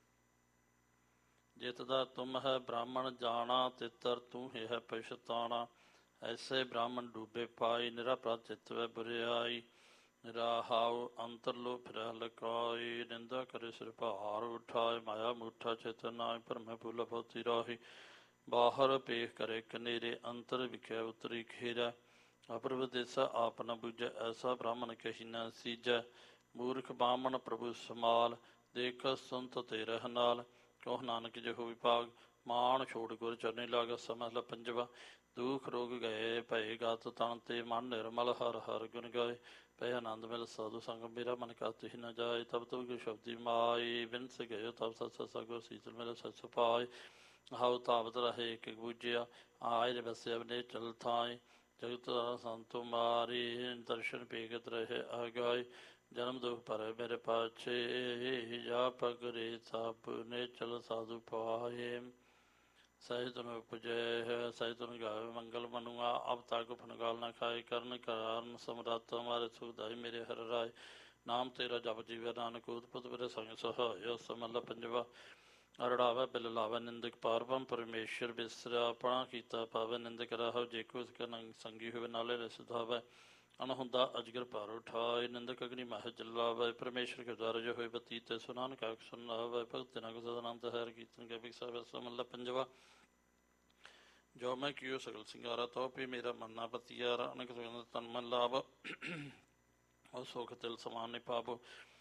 ਜਿਤ ਦਾ ਤੁਮ ਹੈ ਬ੍ਰਾਹਮਣ ਜਾਣਾ, ਤਿਤਰ ਤੂੰ ਹੀ ਹੈ ਪਛਤਾਣਾ। ਐਸੇ ਬ੍ਰਾਹਮਣ ਡੂਬੇ ਪਾਈ, ਨਿਰਾਪਰਾਧ ਚਿਤਵੈ ਬੁਰਿਆਈ। ਨਿਰਾਹਾਉ ਅੰਤਰ ਲੋ ਫਿਰਹਿ ਲਕਾਈ, ਨਿੰਦਾ ਕਰੇ ਸਿਰ ਭਾਰ ਉਠਾਏ। ਮਾਇਆ ਮੂਠਾ ਚਿਤ ਨਾਇ, ਭਰਮੈ ਭੂਲਾ ਭਉਤੀ ਰਾਹੀ। ਬਾਹਰ ਪੇਖ ਕਰੇ ਕਨੇਰੇ, ਅੰਤਰ ਵਿਖਿਆ ਉਤਰੀ ਖੇਰਾ। ਅਪਰਵ ਦੇਸਾ ਆਪ ਨ ਬੁਝੈ, ਐਸਾ ਬ੍ਰਾਹਮਣ ਕਹੀ ਨ ਸੀਜੈ। ਮੂਰਖ ਬਾਮਣ ਪ੍ਰਭੂ ਸਮਾਲ, ਦੇਖ ਸੁਨਤ ਤੇ ਰਹਿ ਨਾਲ। ਕਹੁ ਨਾਨਕ ਜਿਹੋ ਵਿਭਾਗ, ਮਾਣ ਛੋੜ ਗੁਰ ਚਰਨੀ ਲਾਗ। ਸਮਹਿਲਾ ਪੰਜਵਾ। ਦੁਖ ਰੋਗ ਗਏ ਭਏ ਗਤ ਤਨ ਤੇ, ਮਨ ਨਿਰਮਲ ਹਰ ਹਰ ਗੁਣ ਗਾਏ। ਪਏ ਆਨੰਦ ਮਿਲ ਸਾਧੂ ਸੰਗ, ਮੇਰਾ ਮਨ ਕਾ ਤਿਹ ਨ ਜਾਏ। ਤਬ ਤਬ ਗੁਰ ਸ਼ਬਦੀ ਮਾਈ, ਬਿਨਸ ਗਏ ਤਬ ਸਤ ਸਤਿ ਗੁਰ ਸੀਤਲ ਮਿਲ ਸਤ ਸੁਭਾਏ। ਹਾਉ ਤਾਵਤ ਰਹੇ ਇੱਕ ਬੂਝਿਆ, ਆਇ ਬਸਿਆ ਨੇ ਚਲ ਥਾਏ। ਜਗਤ ਸੰਤੋ ਮਾਰੀ, ਦਰਸ਼ਨ ਪੇਖਤ ਰਹੇ ਆਗਾਏ। ਜਨਮ ਦੁਖ ਭਰੇ ਮੇਰੇ ਪਾਛੇ, ਜਾ ਪਗਰੇ ਸਭ ਨੇ ਚਲ ਸਾਧੂ ਪਾਏ। ਸਹਿ ਤੁਨ ਉਪਜੈ ਹੈ, ਸਹਿ ਤੁਨ ਗਾਵੇ ਮੰਗਲ ਮਨੁਆ। ਅਬ ਤਕ ਫਨਗਾਲ ਨਾ ਖਾਏ, ਕਰਨ ਕਾਰਨ ਸਮਰੱਥ ਹਮਾਰੇ ਸੁਖਦਾਈ ਮੇਰੇ ਹਰ ਰਾਏ। ਨਾਮ ਤੇਰਾ ਜਪ ਜੀਵੈ ਨਾਨਕ, ਊਤ ਪੁਤ ਮੇਰੇ ਸੰਗ ਸਹਾਇ। ਸਮਹਲਾ ਪੰਜਵਾ। ਅਰੜਾਵੈ ਬਿਲ ਲਾਵੈ ਨਿੰਦਕ, ਪਾਰਬ੍ਰਹਮ ਪਰਮੇਸ਼ਰ ਬਿਸਰਿਆ। ਆਪਣਾ ਕੀਤਾ ਪਾਵੈ ਨਿੰਦਕ ਰਾਹੋ, ਜੇ ਕੋ ਇਸਕਾ ਸੰਗੀ ਹੋਵੇ ਨਾਲੇ ਰਸ ਧਾਵੈ। ਅਣਹੁੰਦਾ ਅਜਗਰ ਭਾਰ ਉਠਾਏ, ਨਿੰਦਕ ਅਗਨੀ ਮਹਿ ਜਲਾਵੈ। ਪਰਮੇਸ਼ਰ ਕੇ ਦੁਆਰੇ ਜੋ ਹੋਏ ਬਤੀਤੈ, ਸੋ ਨਾਨਕ ਆਖ ਸੁਨਾਵੈ। ਭਗਤ ਜਨਾਂ ਕੋ ਸਦਾ ਨਾਮ ਤਹਿਰ ਕੀਰਤਨ ਕੇ ਬਿਕਸਾਵੈ। ਸਮਹਲਾ ਪੰਜਵਾ। ਜੋ ਮੈਂ ਕੀਓ ਸਗਲ ਸਿੰਗਾਰਾ, ਤੋ ਪੀ ਮੇਰਾ ਮਨ ਨਾ ਪਤੀਆਰਾ। ਅਨਕ ਸੁਗੰਧ ਤਨ ਮਨ ਲਾਭ, ਉਹ ਸੁਖ ਤਿਲ ਸਮਾਨ ਨਿ ਪਾਵੋ।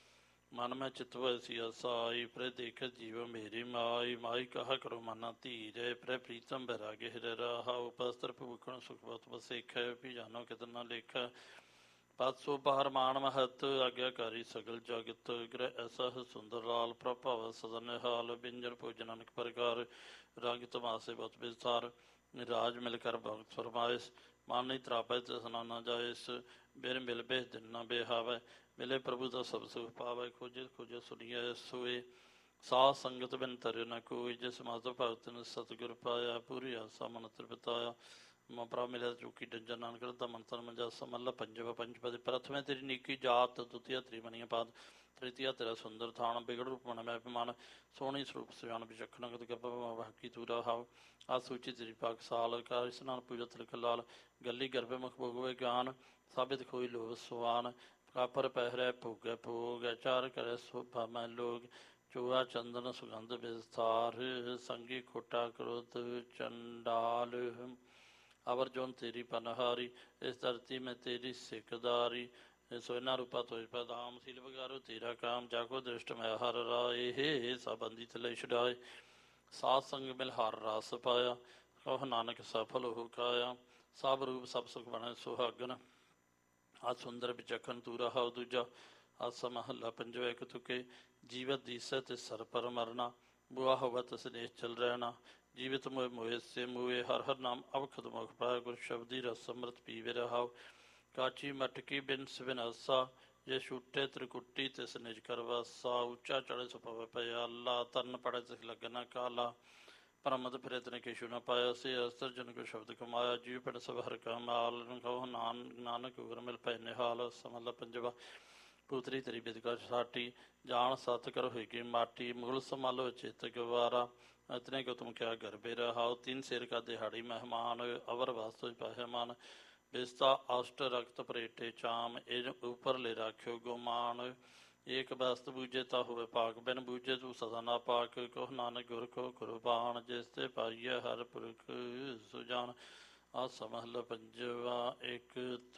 ਮਨ ਮੈਂ ਚਿਤਵ ਸੀ ਅਸਾਈ, ਪ੍ਰੇ ਦੇਖ ਜੀਵ ਮੇਰੀ ਮਾਈ। ਮਾਈ ਕਹਾ ਕਰੋ ਮਨਾ ਧੀਰੇ, ਪ੍ਰੇ ਪ੍ਰੀਤਮ ਬੈਰਾਗੇ ਹਿਰੇ ਰਾਹਾਉ। ਪਸਤਰ ਭੂਖਣ ਸੁਖ ਬਹੁਤ ਬਸੇਖੈ, ਵੀ ਜਾਨੋ ਕਿਤਨਾ ਲੇਖੈ। ਪਦ ਸੋ ਬਾਹਰ ਮਾਨ ਮਹਤ, ਆਗਿਆਕਾਰੀ ਸਗਲ ਜਗਤ। ਗ੍ਰਹਿ ਐਸਾ ਸੁੰਦਰ ਲਾਲ, ਪ੍ਰਭਾਵ ਸਦਾ ਨਿਹਾਲ। ਬਿੰਜਨ ਭੋਜਨ ਅਨਕ ਪ੍ਰਕਾਰ, ਰੰਗ ਤਮਾਸੇ ਬਹੁਤ ਵਿਸਥਾਰ। ਰਾਜ ਮਿਲ ਕਰ ਭਗਤ ਫਰਮਾਇਸ, ਮਨ ਨਹੀਂ ਤਰਾਪੈ ਤਿਸਨਾ ਨਾ ਜਾਇਸ। ਬਿਨ ਮਿਲ ਬੇ ਦਿਨ ਨਾ ਬਿਹਾਵੈ, ਮਿਲੇ ਪ੍ਰਭੂ ਦਾ ਸਭ ਸੁਖ ਪਾਵੈ। ਖੋਜੇ ਖੋਜੇ ਸੁਣੀਐ ਸੋਏ, ਸਾਧ ਸੰਗਤ ਬਿਨ ਤਰੇ ਨ ਕੋਈ। ਜਿਸ ਮਤ ਭਗਤ ਨੇ ਸਤਿਗੁਰ ਪਾਇਆ, ਪੂਰੀ ਆਸਾ ਮਨ ਤ੍ਰਿਪਤਾਇਆ। ਮ ਪ੍ਰਭ ਮਿਲਿਆ ਚੂਕੀ ਡੰਜਨ, ਨਾਨਕ ਰਤਾ ਮਨ ਤਨ ਮੰਜਾ। ਸਮਹਲਾ ਪੰਜਵਾ। ਪੰਚਪਦੀ। ਪ੍ਰਥਮੇ ਤੇਰੀ ਨੀਕੀ ਜਾਤ, ਦੁਤੀਆ ਤੇਰੀ ਮਨੀਆ ਪਾਤ। ਤ੍ਰਿਤੀਆ ਤੇਰਾ ਸੁੰਦਰ ਥਾਨ, ਬਿਗੜ ਰੂਪ ਮਨ ਮੈਂ ਅਭਿਮਾਨ। ਸੋਹਣੀ ਸਰੂਪ ਸਿਆਣ ਵਿਚਖਣ, ਗਤ ਗੱਪ ਬਾਕੀ ਤੂ ਰਾਹਾਉ। ਆ ਸੂਚੀ ਤੇਰੀ ਪਾਕਸਾਲ, ਕਰ ਇਸਨਾਨ ਪੂਜਾ ਤਿਲਕ ਲਾਲ। ਗੱਲੀ ਗਰਭੇ ਮੁਖ ਭੋਗਵੇ ਗਿਆਨ, ਸਾਬਿਤ ਖੋਈ ਲੋਭ ਸੁਆਨ। ਪ੍ਰਾਪਰ ਪਹਿਰੈ ਭੋਗੈ ਭੋਗ, ਚਾਰ ਕਰੇ ਸੋਭਾ ਮੈਂ ਲੋਗ। ਚੂਆ ਚੰਦਨ ਸੁਗੰਧ ਵਿਸਥਾਰ, ਸੰਗੀ ਖੋਟਾ ਕ੍ਰੋਧ ਚੰਡਾਲ। ਅਵਰ ਜੋਨ ਤੇਰੀ ਪਨਹਾਰੀ, ਇਸ ਧਰਤੀ ਮੈਂ ਤੇਰੀ ਸਿੱਖਦਾਰੀ। ਸੋਇਨਾ ਰੂਪਾ ਤੋਇ ਪਦਾਮ, ਸੀਲ ਵਗਾਰੋ ਤੇਰਾ ਕਾਮ। ਜਾਗੋ ਦ੍ਰਿਸ਼ਟ ਮੈਂ ਹਰ ਰਾਏ, ਸਬੰਧੀ ਥਲੇ ਛਡਾਏ। ਸਾਧ ਸੰਗ ਮਿਲ ਹਰ ਰਸ ਪਾਇਆ, ਕਹੁ ਨਾਨਕ ਸਫਲ ਹੋ ਕਾਇਆ। ਸਭ ਰੂਪ ਸਭ ਸੁਖ ਬਣੇ ਸੁਹਾਗਨ, ਆ ਸੁੰਦਰ ਵਿਚਖਣ ਤੂ ਰਾਹਾਉ ਦੂਜਾ। ਆਸਾ ਮਹੱਲਾ ਪੰਜਵਾ। ਇੱਕ ਤੁਕੇ ਜੀਵਤ ਦੀਸੈ ਤੇ ਸਰ ਪਰ ਮਰਨਾ, ਬੁਆ ਹੋਵਾ ਤਸ ਨੇਸ਼ ਚਲ ਰਹਿਣਾ। ਜੀਵਤ ਮੋਏ ਮੋਏ ਸੇ ਮੂਏ, ਹਰ ਹਰ ਨਾਮ ਅਵਖਦ ਮੁਖ ਪਾਇਆ। ਗੁਰ ਸ਼ਬਦੀ ਰਸ ਅੰਮ੍ਰਿਤ ਪੀਵੇ ਰਹਾਉ, ਕਾਚੀ ਮਟਕੀ ਬਿਨ ਸਵਿਨਾਸਾ। ਜੇ ਛੂਟੇ ਤ੍ਰਿਕੁਟੀ ਤਿਸ ਨਿਜ ਕਰ ਵਾਸਾ। ਉੱਚਾ ਚੜੇ ਸੁ ਪਵੈ ਪਿਆਲਾ, ਤਰਨ ਪੜੈ ਤਿਸ ਲੱਗਣਾ ਕਾਲਾ। ਪਰਮਤ ਫਿਰੇ ਤਿਨ ਕਿਛੁ ਨ ਪਾਇਆ, ਸੇ ਅਸਤਰ ਜਨ ਕੋ ਸ਼ਬਦ ਕਮਾਇਆ। ਜੀਵ ਪਿੰਡ ਸਭ ਹਰਿ ਕਾ ਮਾਲ, ਕਹੁ ਨਾਨਕ ਗੁਰ ਮਿਲ ਪੈ ਨਿਹਾਲ। ਸਮਹਲਾ ਪੰਜਵਾ। ਪੁਤਰੀ ਤੇਰੀ ਬਿਦਕਾ ਸਾਟੀ, ਜਾਣ ਸਤ ਕਰ ਹੋਏਗੀ ਮਾਟੀ। ਮੁਗਲ ਸੰਭਾਲੋ ਚਿਤ ਗਵਾਰਾ, ਇਤਨੇ ਕੋ ਤੁਮ ਕਿਆ ਗਰਬੇ ਰਹਾਉ। ਤਿੰਨ ਸਿਰ ਕਾ ਦਿਹਾੜੀ ਮਹਿਮਾਨ, ਅਵਰ ਵਾਸਤੋ ਪਾਹਿਆ ਮਾਨ। ਬਿਸਤਾ ਅਸ਼ਟ ਰਕਤ ਪਰੇਟੇ ਚਾਮ, ਇਨ ਉਪਰ ਲੈ ਰਾਖਿਓ ਗੁਮਾਨ। ਏਕ ਬਸਤ ਬੂਝੇ ਤਾ ਹੋਵੇ ਪਾਕ, ਬਿਨ ਬੂਝੇ ਤੂੰ ਸਦਾ ਨਾ ਪਾਕ। ਕਹੁ ਨਾਨਕ ਗੁਰ ਕੋ ਕੁਰਬਾਨ, ਜਿਸ ਤੇ ਪਾਈਐ ਹਰ ਪੁਰਖ ਸੁਜਾਨ। ਆ ਸਮਹਲਾ ਪੰਜਵਾ। ਇੱਕ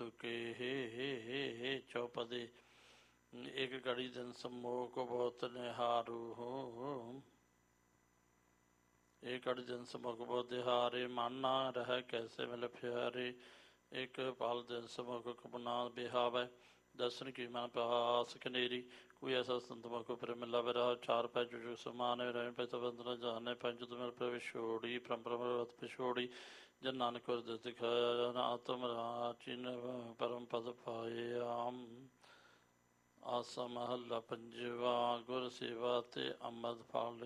ਤੁਕੇ ਚੌਪਦੀ। ਇੱਕ ਘੜੀ ਦਿਨ ਸਮੋਹ ਕੋ ਬਹੁਤ ਨਿਹਾਰੂ ਹੋ, ਇੱਕ ਘੜੀ ਦਿਨ ਸਮੋਹ ਕੋ ਬਹੁਤ ਦਿਹਾਰੇ। ਮਨ ਨਾ ਰਹਿ ਕੈਸੇ ਮਿਲ ਪਿਆਰੇ, ਇੱਕ ਪਲ ਦਿਨ ਸਮੋਹ ਕੋ ਕਬ ਨਾ ਬਿਹਾਵੈ। ਦਰਸ਼ਨ ਕੀ ਮਨ ਪਾਸ ਕਨੇਰੀ, ਕੋਈ ਐਸਾ ਸੰਤ ਮੌਕੋ ਪਰ ਮਿਲਾ ਵਿਰਾ। ਚਾਰ ਪੈ ਜੋ ਸਮਾਨ ਰਹਿ ਪੈ ਤਬੰਦਨਾ ਜਾਣੇ, ਪੰਜ ਤੁਮਰ ਪ੍ਰਵਿਛੋੜੀ ਪਰੰਪਰਾ ਪਿਛੋੜੀ। ਜਨ ਨਾਨਕ ਗੁਰ ਦਿ ਦਿਖਾਇਆ, ਜਨ ਆਤਮ ਰਾਚਿਨ ਪਰਮ ਪਦ ਪਾਏ ਆਮ। ਆਸਾ ਮਹੱਲਾ ਪੰਜਵਾ। ਗੁਰ ਸੇਵਾ ਤੇ ਅੰਮ੍ਰਿਤ ਫਲ,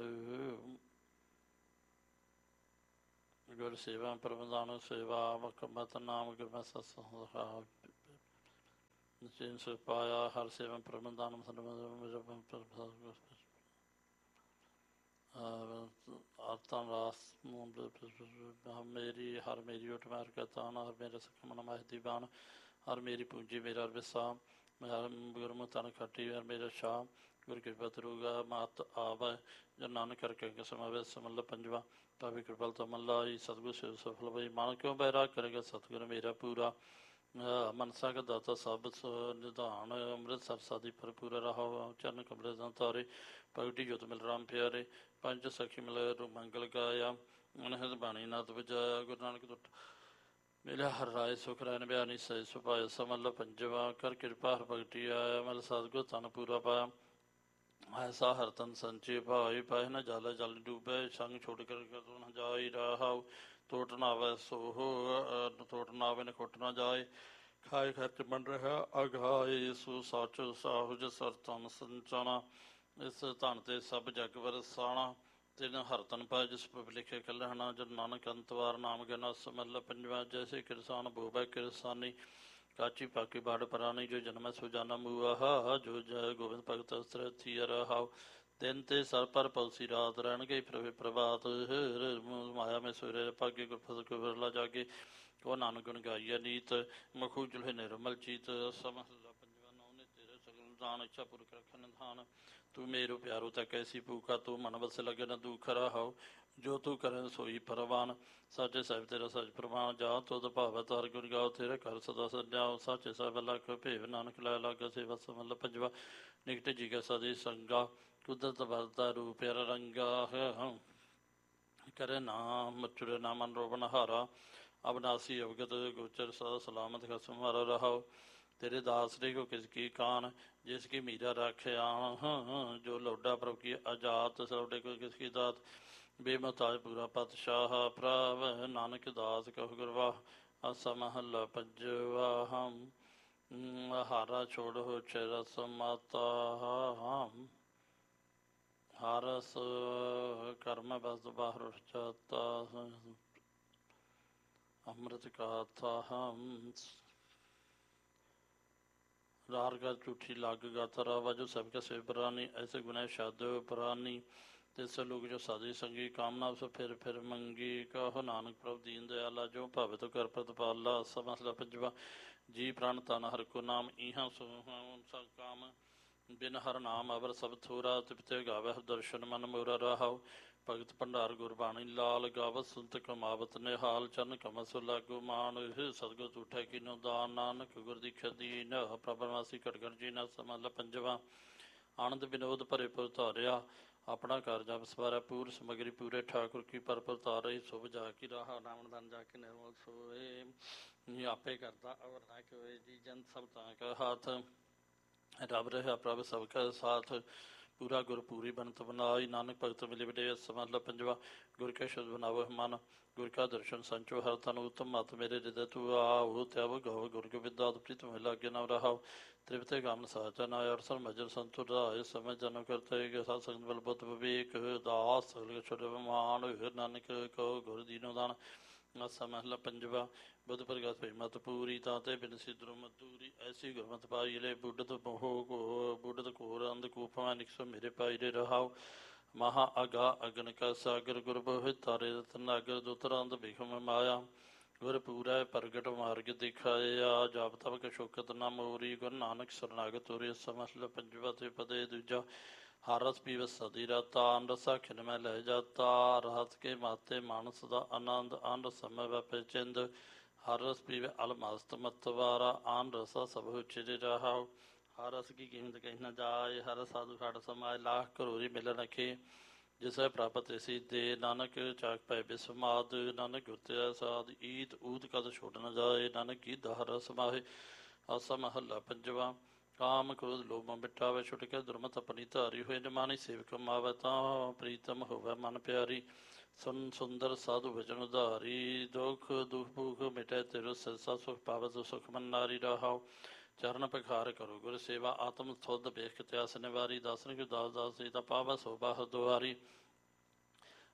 ਗੁਰ ਸੇਵਾ ਪ੍ਰਬੰਧਾਨ ਸੇਵਾ। ਮਕਮਤ ਨਾਮ ਗੁਰਮਤਿ ਸਤਿਸੰਗ। ਨਿਚਿਨ ਸੁਖ ਪਾਇਆ ਹਰ ਸੇਵਨ ਪ੍ਰਬੰਧਾਨਮ ਆਰਤਾਂ ਰਾਸ ਮੇਰੀ ਹਰ ਮੇਰੀ ਉਠ ਮਾਰ ਕਰਤਾਨ ਹਰ ਮੇਰੇ ਸਖਮਨ ਮਾਹ ਦੀਵਾਨ ਹਰ ਮੇਰੀ ਪੂੰਜੀ ਮੇਰਾ ਵਿਸਾ ਹਰ ਗੁਰਮੁਖ ਤਨ ਖੱਟੀ ਹਰ ਮੇਰਾ ਸ਼ਾਹ ਗੁਰ ਕਿਰਪਾ ਤਰੂਗਾ ਮਾਤ ਆਵੈ ਜੋ ਨਾਨਕ ਕਰਕੇ ਸਮਾਵੇ ਸਮਲ ਪੰਜਵਾ ਭਾਵੇਂ ਕਿਰਪਾਲ ਤੋਂ ਮੱਲਾ ਹੀ ਸਤਿਗੁਰ ਸਿਰ ਸਫਲ ਬਈ ਮਨ ਕਿਉਂ ਬੈਰਾਗ ਕਰੇਗਾ ਸਤਿਗੁਰ ਮੇਰਾ ਪੂਰਾ ਮਨਸਾ ਕਾ ਦਾਤਾ ਸਭ ਨਿਧਾਨ ਅੰਮ੍ਰਿਤਸਰ ਸਾਦੀ ਭਰਪੂਰ ਰਹਾ ਚਰਨ ਕਮਰੇ ਦਾ ਤਾਰੇ ਭਗਤੀ ਜੋਤ ਮਿਲ ਰਾਮ ਪਿਆਰੇ ਪੰਜ ਸਖੀ ਮਿਲ ਰੂ ਮੰਗਲ ਗਾਇਆ ਅਨਹਦ ਬਾਣੀ ਨਾਥ ਵਜਾਇਆ ਗੁਰੂ ਨਾਨਕ ਟੁੱਟ ਮਿਲਿਆ ਹਰ ਰਾਏ ਸੁਖ ਰੈਨ ਬਿਆਨੀ ਸਹਿ ਸੁਭਾਇ ਸਮਲ ਪੰਜਵਾ ਕਰ ਕਿਰਪਾ ਹਰ ਭਗਤੀ ਆਇਆ ਮਲ ਸਤਿਗੁਰ ਤਨ ਪੂਰਾ ਪਾਇਆ ਐਸਾ ਹਰ ਤਨ ਸੰਚੇ ਭਾਈ ਪਾਇ ਨ ਜਲ ਜਲ ਡੂਬੈ ਸੰਗ ਛੋੜ ਕਰ ਨ ਜਾਈ ਰਹਾਉ ਤੋਟ ਨਾ ਆਵੈ ਸੋਹ ਤੋਟ ਨਾ ਆਵੈ ਨ ਖੁੱਟ ਨਾ ਜਾਏ ਖਾਏ ਖਰਚ ਬਣ ਰਿਹਾ ਅਗਾਏ ਸੋ ਸੱਚ ਸਾਹੁਜ ਸਰ ਤਨ ਸੰਚਾਣਾ ਇਸ ਧਨ ਤੇ ਸਭ ਜਗ ਵਰਸਾਣਾ ਤਿਨ ਹਰ ਤਨ ਪਾਇ ਜਿਸ ਪਵ ਲਿਖੇ ਕਲਹਣਾ ਜਦ ਨਾਨਕ ਅੰਤਵਾਰ ਨਾਮ ਗਿਨਾ ਸਮਲ ਪੰਜਵਾ ਜੈਸੇ ਕਿਰਸਾਨ ਭੋਬੈ ਕਿਰਸਾਨੀ ਕਾਚੀ ਪਾਕੀ ਬਾੜ ਪਰਾਨੀ ਜੋ ਜਨਮੈ ਸੋ ਜਾਨਾ ਮੂਆਹਾ ਜੋ ਜੈ ਗੋਬਿੰਦ ਭਗਤ ਅਸਤਰ ਥੀਅ ਰਹਾਉ ਦਿਨ ਤੇ ਸਰ ਪਰ ਪਲਸੀ ਰਾਤ ਰਹਿਣਗੇ ਪ੍ਰਵੇ ਪ੍ਰਭਾਤ ਮਾਇਆ ਮੈਂ ਸਵੇਰੇ ਭਾਗੇ ਗੁਰ ਫਸ ਕੋ ਵਿਰਲਾ ਜਾਗੇ ਉਹ ਨਾਨਕ ਗੁਣ ਗਾਈਆ ਨੀਤ ਮਖੂ ਜੁਲਹਿ ਨਿਰਮਲ ਚੀਤ ਸਮਹਲਾ ਪੰਜਵਾ ਨੌ ਨੇ ਤੇਰੇ ਸਗਲ ਦਾਨ ਇੱਛਾ ਪੁਰਖ ਰਖਨ ਨਿਧਾਨ ਤੂੰ ਮੇਰੋ ਪਿਆਰੋ ਤੈ ਕੈਸੀ ਭੂਖਾ ਤੂੰ ਮਨ ਵਸ ਲਗੇ ਨ ਦੁਖ ਰਹਾਉ ਜੋ ਤੂੰ ਕਰਨ ਸੋਈ ਪਰਵਾਨ ਸਾਚੇ ਸਾਹਿਬ ਤੇਰਾ ਸਚ ਪ੍ਰਵਾਨ ਜਾ ਤੁਧ ਭਾਵੈ ਹਰ ਗੁਣ ਗਾਓ ਤੇਰੇ ਘਰ ਸਦਾ ਸਜਾਓ ਸਾਚੇ ਸਾਹਿਬ ਲੱਖ ਭੇਵ ਨਾਨਕ ਲੈ ਲਾਗਾ ਸੇਵਾ ਸਮਲ ਪੰਜਵਾ ਨਿਕਟ ਜੀ ਕਾ ਸਦੀ ਸੰਗਾ ਕੁਦਰਤ ਵਰਦਾ ਰੂਪ ਪਿਆਰਾ ਰੰਗਾ ਕਰੇ ਨਾਮ ਮਚੁਰੇ ਨਾ ਮਨ ਰੋਵਨ ਹਾਰਾ ਅਬਨਾਸੀ ਅਵਗਤ ਗੋਚਰ ਸਦਾ ਸਲਾਮਤ ਖਸਮ ਹਰ ਰਹਾਓ ਤੇਰੇ ਦਾਸ ਰੇ ਕੋ ਕਿਸ ਕੀ ਕਾਨ ਜਿਸ ਕੀ ਮੀਰਾ ਰਾਖਿਆ ਜੋ ਲੋਡਾ ਪ੍ਰਭ ਕੀ ਆਜ਼ਾਦ ਸੋਡੇ ਕੋ ਕਿਸ ਕੀ ਦਾਤ ਬੇਮਤਾਜ ਪੂਰਾ ਪਤਸ਼ਾਹ ਪ੍ਰਭ ਨਾਨਕ ਦਾਸ ਕਹੁ ਗੁਰਵਾ ਆਸਾ ਮਹੱਲਾ ਪੰਜਵਾ ਹਮ ਹਾਰਾ ਛੋੜੋ ਚਰਸ ਮਾਤਾ ਹਮ ਹਾਰਸ ਕਰਮ ਬਸ ਬਾਹਰ ਜਾਤਾ ਅੰਮ੍ਰਿਤ ਕਾਥਾ ਹਮ रार का झूठी लाग गाथा रावा जो सबका से परानी ऐसे गुनाह शाद परानी तिस लोग जो साधी संगी कामना सो फिर फिर मंगी कहो नानक प्रभु दीन दयाला जो भावे तो कर प्रतिपाला समसला पंजवा जी प्राण तन हर को नाम इहा सो सब काम बिन हर नाम अवर सब थोरा तिपते गावे दर्शन मन मोरा रहाओ भगत भंडार गुरबाणी लाल गावत सुनत कमावत निहाल चरण कमल सो लागो मान सतगुर तूठै कीनो दान नानक गुर दीक्षा दीन प्रभरवासी घट घट जी न समल पंजवा आनंद विनोद भरे पुर धारिया अपना घर जब सवारा पूर समगरी पूरे ठाकुर की पर पर तारे शुभ जा की राह नाम दान जाके निर्मल सोए आपे करता और ना कोई जी जन सब का हाथ रब रहा प्रभ सबका साथ पूरा गुर पूरी बनत बनाई नानक भगत मिले बडे समल पंजवा गुर के शुद्ध बनावो मन गुर का दर्शन संचो हर तन उत्तम मत मेरे हृदय तू आओ त्याव गव गुर के विद्या प्रीत महिला अज्ञ न रहा त्रिपते काम साचा नाय अरसल मजर संतुर राय समय जन करते सात संग बल बुद्ध विवेक दास सगल छोटे मान नानक को गुर दीनो दान आसा महला पंजवा बुद्ध प्रगट भई मत पूरी ताते बिन सिद्रो मधूरी ऐसी गुरमत पाई ले बुढ़त मोहो को बुढ़त घोर अंधकूप निकसो मेरे पाई रे रहाओ महा अगा अगन का सागर गुर बोहित तारे रतन नागर दुतरांत बिखम माया गुर पूरा प्रगट मार्ग दिखाया जाप तब के शोकत न मोरी गुर नानक शरणागत तोरे समहला पंजवा ते पदे दूजा हर रस पीव सदी रहता अन रसा खिन में लह जाता रात के माते मानस दा आनंद अन समय वपे चिंद हर रस पीवे अल मस्त मतवारा आन रसा सब चिर रहा हर रस की कीमत कहीं न जाए हर साधु घाट समाए लाख करोरी मिल रखे जिसे प्राप्त ऐसी दे नानक चाक पै बिस्माद नानक गुत्या साध ईद ऊद कद छोड़ न जाए नानक की दहर समाहे आसा महला पंजवा काम क्रोध लोभ मिटावे छुट के दुर्मत अपनी धारी हुए निमानी सेवक मावे ता प्रीतम होवे मन प्यारी सुन सुंदर साधु भजन उधारी दुख दुख भूख मिटे तेरो सरसा सुख पावत सुख मन नारी रहाओ चरण पखार करो गुर सेवा आत्म थुद बेख त्यास निवारी दासन को दास दास सीता पावा सोबा दुआरी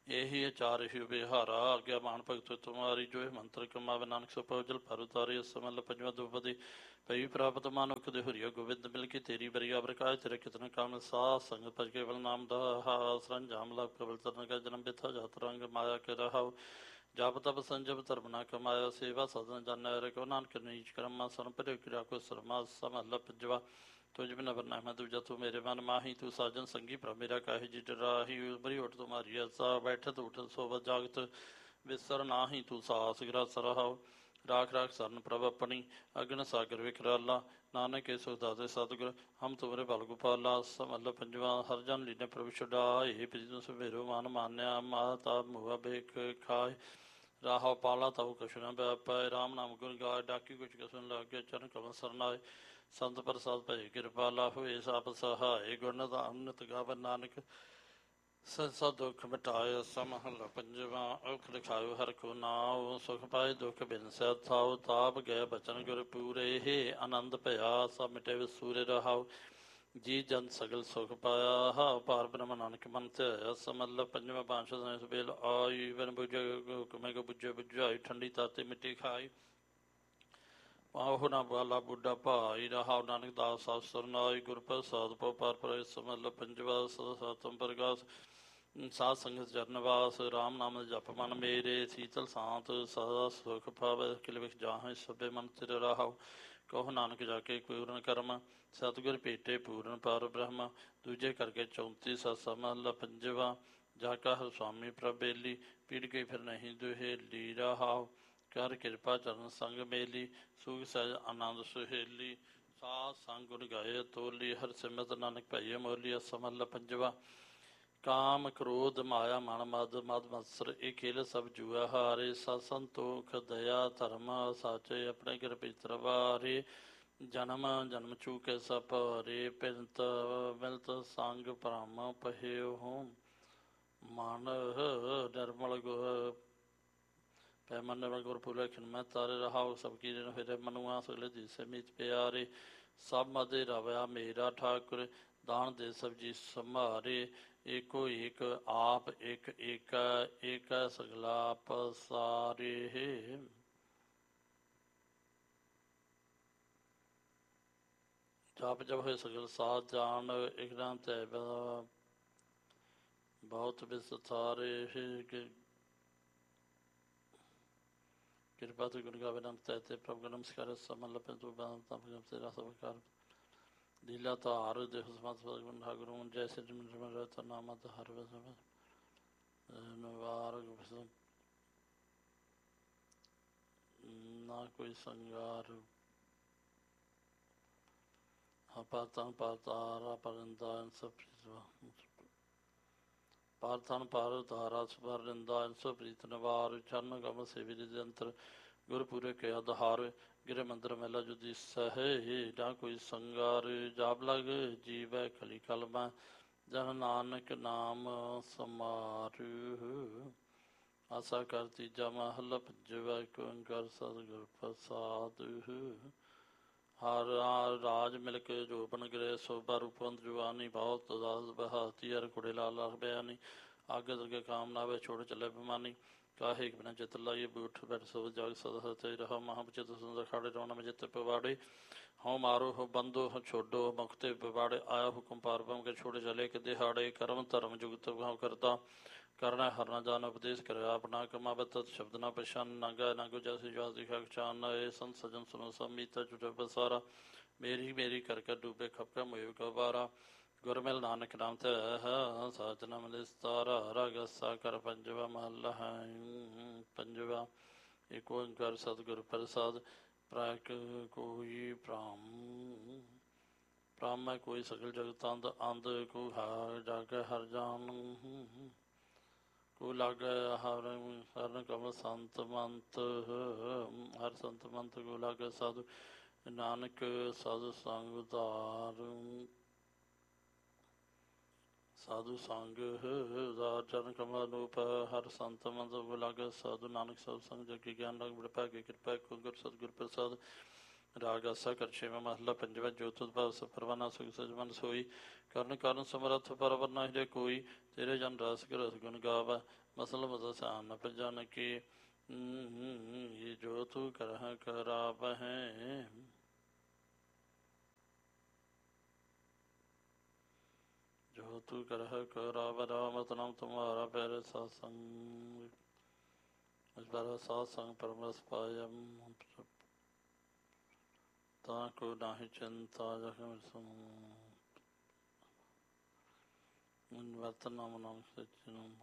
ਇਹੀ ਅਚਾਰ ਹੀ ਵਿਹਾਰਾ ਆਗਿਆ ਮਾਨ ਭਗਤ ਤੁਮਾਰੀ ਜੋ ਇਹ ਮੰਤਰ ਕਮਾਵੇ ਨਾਨਕ ਸੋ ਪਵਜਲ ਭਰ ਉਤਾਰੇ ਸਮਲ ਪੰਜਵਾ ਦੁਪਦੀ ਪਈ ਪ੍ਰਾਪਤ ਮਾਨੁਖ ਦੇ ਹੁਰੀਆ ਗੋਬਿੰਦ ਮਿਲ ਕੇ ਤੇਰੀ ਬਰੀਆ ਬਰਕਾਇ ਤੇਰੇ ਕਿਤਨ ਕਾਮ ਸਾਹ ਸੰਗ ਭਜ ਕੇਵਲ ਨਾਮ ਦਾ ਹਾ ਸਰੰਜਾਮ ਲਵ ਕਬਲ ਤਰਨ ਕਾ ਜਨਮ ਬਿਥਾ ਜਾਤ ਰੰਗ ਮਾਇਆ ਕੇ ਰਹਾਉ ਜਪ ਤਪ ਸੰਜਮ ਧਰਮ ਨਾ ਕਮਾਇਆ ਸੇਵਾ ਸਦਨ ਜਨ ਰਕੋ ਨਾਨਕ ਨੀਚ ਕਰਮਾ ਸਨ ਭਰੇ ਕਿਰਿਆ ਕੋ ਸਰਮਾ ਸਮਲ ਪੰਜਵਾ ਤੁਝ ਬਿਨ ਵਰਨਾ ਮੈਂ ਦੂਜਾ ਤੂੰ ਮੇਰੇ ਮਨ ਮਾਹੀ ਤੂੰ ਸਾਜਨ ਸੰਗੀ ਪ੍ਰਭ ਮੇਰਾ ਕਾਹੇ ਜੀ ਡਰਾਹੀ ਉਬਰੀ ਉੱਠ ਤੁਮਾਰੀ ਅਸਾ ਬੈਠਤ ਉਠ ਸੋਵਤ ਜਾਗਤ ਵਿਸਰ ਨਾਹੀ ਤੂੰ ਸਾਸ ਗ੍ਰਸ ਰਹਾਉ ਰਾਖ ਰਾਖ ਸਰਨ ਪ੍ਰਭ ਆਪਣੀ ਅਗਨ ਸਾਗਰ ਵਿਖਰਾਲਾ ਨਾਨਕ ਏ ਸੁਖਦਾਤੇ ਸਤਿਗੁਰ ਹਮ ਤੁਮਰੇ ਬਲ ਗੋਪਾਲਾ ਸਮਲ ਪੰਜਵਾ ਹਰ ਜਨ ਲੀਨੇ ਪ੍ਰਭ ਛੁਡਾਏ ਪ੍ਰੀ ਤੁਮ ਸਵੇਰੋ ਮਾਨ ਮਾਨਿਆ ਮਾਤਾ ਮੁਆ ਬੇਖ ਖਾਏ ਰਾਹ ਪਾਲਾ ਤਉ ਕਛੁ ਨ ਬੈਪੈ ਰਾਮ ਨਾਮ ਗੁਣ ਗਾਏ ਡਾਕੀ ਕੁਛ ਕਸਨ ਲਾਗੇ ਚਰਨ ਕਮਲ ਸਰਨਾਏ ਸੰਤ ਪ੍ਰਸਾਦ ਭਏ ਕਿਰਪਾਲਾ ਹੋਏ ਸਭ ਸਹਾਏ ਗੁਣ ਦਾ ਅੰਨਤ ਗਾਵ ਨਾਨਕ ਸੰਸਾ ਦੁੱਖ ਮਿਟਾਏ ਸਮਹਲ ਪੰਜਵਾ ਔਖ ਲਿਖਾਇਓ ਹਰ ਕੋ ਨਾਉ ਸੁਖ ਪਾਏ ਦੁੱਖ ਬਿਨਸੈ ਥਾਉ ਤਾਪ ਗਏ ਬਚਨ ਗੁਰ ਪੂਰੇ ਹੇ ਆਨੰਦ ਭਇਆ ਸਭ ਮਿਟੇ ਵਿਸੂਰੇ ਰਹਾਉ ਜੀ ਜਨ ਸਗਲ ਸੁਖ ਪਾਇਆ ਹਾ ਭਾਰ ਬ੍ਰਹਮ ਨਾਨਕ ਮਨ ਧਿਆਇਆ ਸਮਲ ਪੰਜਵਾ ਬਾਂਸ਼ਦ ਸੁਬੇਲ ਆਈ ਬਨ ਬੁਝੇ ਹੁਕਮੇ ਕੋ ਬੁਝੇ ਬੁਝਾਈ ਠੰਡੀ ਤਾਤੇ ਮਿੱਟੀ ਖਾਈ ਆਹੋ ਨਾ ਬਾਲਾ ਬੁੱਢਾ ਭਾਈ ਰਹਾਉ ਨਾਨਕ ਦਾਸ ਸਭ ਸਰਨਾਈ ਗੁਰ ਪ੍ਰਸਾਦ ਪਉ ਪਰ ਪਰ ਸਮਲ ਪੰਜਵਾ ਸਤਮ ਪ੍ਰਗਾਸ ਸਾਧ ਸੰਗਤ ਚਰਨ ਵਾਸ ਰਾਮ ਨਾਮ ਜਪ ਮਨ ਮੇਰੇ ਸੀਤਲ ਸਾਂਤ ਸਦਾ ਸੁਖ ਪਾਵੈ ਕਿਲ ਵਿਖ ਜਾਹੇ ਸਭੇ ਮਨ ਤਿਰ ਰਹਾਉ ਕਹੋ ਨਾਨਕ ਜਾ ਕੇ ਪੂਰਨ ਕਰਮ ਸਤਿਗੁਰ ਭੇਟੇ ਪੂਰਨ ਪਰ ਬ੍ਰਹਮ ਦੂਜੇ ਕਰਕੇ ਚੌਂਤੀ ਸਤ ਸਮਲ ਪੰਜਵਾ ਜਾ ਕਾ ਸੁਆਮੀ ਪ੍ਰਬੇਲੀ ਪੀੜ ਕੇ ਫਿਰ ਨਹੀਂ ਦੁਹੇਲੀ ਰਹਾਉ ਕਰ ਕਿਰਪਾ ਚਰਨ ਸੰਗ ਮੇਲੀ ਸੁਖ ਸਹਿਜ ਆਨੰਦ ਸੁਹੇਲੀ ਸਾਧ ਸੰਗ ਗੁਣ ਗਾਏ ਤੋਲੀ ਹਰ ਸਿਮਰਤ ਨਾਨਕ ਭਈਏ ਮੋਲੀ ਸਮਲ ਪੰਜਵਾ ਕਾਮ ਕ੍ਰੋਧ ਮਾਇਆ ਮਨ ਮਦ ਮਦ ਮਤਸਰ ਇਹ ਖੇਲ ਸਭ ਜੂਆ ਹਾਰੇ ਸਤ ਸੰਤੋਖ ਦਇਆ ਧਰਮ ਸਾਚੇ ਆਪਣੇ ਘਰ ਪਿਤਰ ਵਾਰੇ ਜਨਮ ਜਨਮ ਚੂਕੇ ਸਭ ਰੇ ਪਿੰਤ ਮਿਲਤ ਸੰਗ ਭ੍ਰਮ ਪਹਿਓ ਹੋਮ ਮਨ ਨਿਰਮਲ ਗੁਰ ਪੈ ਮਨ ਨਿਰਮਲ ਗੁਰ ਪੂਰੇ ਖਿਨ ਮੈਂ ਤਾਰੇ ਰਹਾਉ ਸਭ ਕੀ ਦਿਨ ਫਿਰ ਮਨੁਆ ਸਗਲੇ ਦੀ ਸਮੀਤ ਪਿਆਰੇ ਸਭ ਮਦੇ ਰਵਿਆ ਮੇਰਾ ਠਾਕੁਰ ਦਾਨ ਦੇ ਸਬਜੀ ਸੰਭਾਰੇ ਏਕੋ ਏਕ ਆਪ ਇੱਕ ਏਕ ਏਕ ਸਗਲਾ ਪਸਾਰੇ ਜਪ ਜਪ ਹੋਏ ਸਗਲ ਸਾਧ ਜਾਣ ਇਕਰਾਮ ਤੇ ਬਹੁਤ ਵਿਸਥਾਰੇ ਕਿਰਪਾ ਤੇ ਗੁਣ ਗਾਵੇ ਨਾਮ ਤੇ ਪ੍ਰਭੂ ਨਮਸਕਾਰ ਸਮਲ ਪੰਜੂ ਬਾਤ ਤਮ ਤੇਰਾ ਸਵਕਾਰ लीला तो हर देख गुण ठाकुर जैसे रहता नाम तो हर ना कोई संगार पातन पातारा परिंदा सब पार्थन पार धारा सुपरिंदा सो प्रीत निवार चरण कम से विजंत्र गुरपुरे के आधार गिर मंदिर मेला जुदी सहे ना कोई संगार जाप लग जीवै खली कलमा जन नानक नाम समार आशा कर तीजा महल पंजवा ओंकार सतगुर प्रसाद हर राज मिलक जो बन गृह शोभा रूपवंत जुआनी बहुत दास बहाती हर कुड़े लाल बयानी आगे दरगे काम नावे छोड़ चले बेमानी काहे बिना चित लाइए बूठ बैठ सब जाग सदा सच रहो महाचित सुंदर खाड़े रौना में जित पवाड़े हों मारो हो बंदो हो छोड़ो मुक्ते पवाड़े आया हुक्म पारबम के छोड़े चले के दिहाड़े कर्म धर्म जुगत भाव करता करना हर न जान उपदेश कर अपना कमावत शब्द न पहचान न गाय न गुजा सिजा दिखान न ए संत सजन सुनो समीता जुटे बसारा मेरी मेरी कर कर डूबे खपका मुझ गवारा गुरमिल नानक नाम ते साजना मिलस्तारा रगसा कर पंजवा महला पंजवा एक ओंकार सतगुर प्रसाद प्राक कोई प्राम प्राम में कोई सकल जगत अंध अंध को हार जाग हर जान को लाग हर हर कमल संत मंत हर संत मंत को लाग साधु नानक साधु संग उदार साधु संग चरण कमल रूप हर संत मंद लाग साधु नानक सब संग जग ज्ञान लाग बड़पा के कृपा गुर सतगुर प्रसाद राग आसा कर छेवा महला पंजवा ज्योत भाव सफरवाना सुख सजमन सोई करण कारण समरथ परवर न कोई तेरे जन रस रस गुण गावा मसल मसल सान जन की ये जो तू करह कराव है। जो तू करह कराव रामत नाम तुम्हारा पैर सत्संग सत्संग परमरस पायम ताको नाहि चिंता जखम वर्तन नाम नाम सचिनम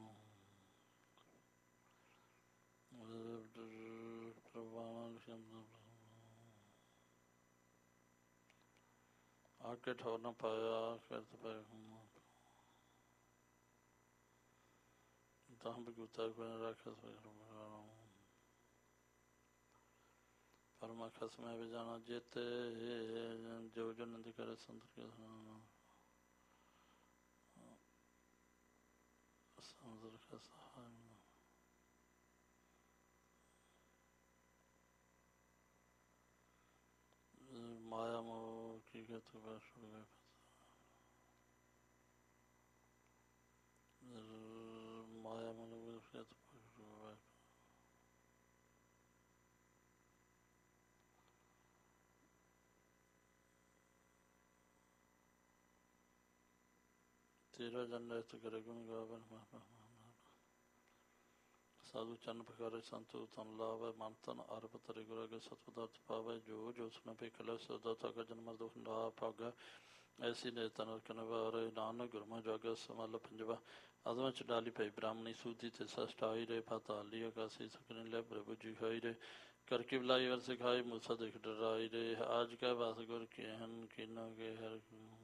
आके ठोर न पाया फिर तो ताहम गुता को राखस परमा खसम भी जाना जेते जो जो नंद करे संत के समुद्र का सहाय माया मोह की गत माया मोह तेरा जन रहते करे गुण गावन साधु चन्न प्रकार संतो तन लाभ मन तन अर्प तरे गुर के सतपदार्थ पावे जो जो सुन पे कल सदाता का जन्म दुख ना पाग ऐसी ने तन कनवार नानक गुरम जग समल पंजवा अदम च डाली पई ब्राह्मणी सूदी ते सष्टाई रे पाताली आकाशी सकने ले प्रभु जी खाई रे करके बुलाई वर सिखाई मूसा देख डराई रे आज का वास गुर के हन कि न के हर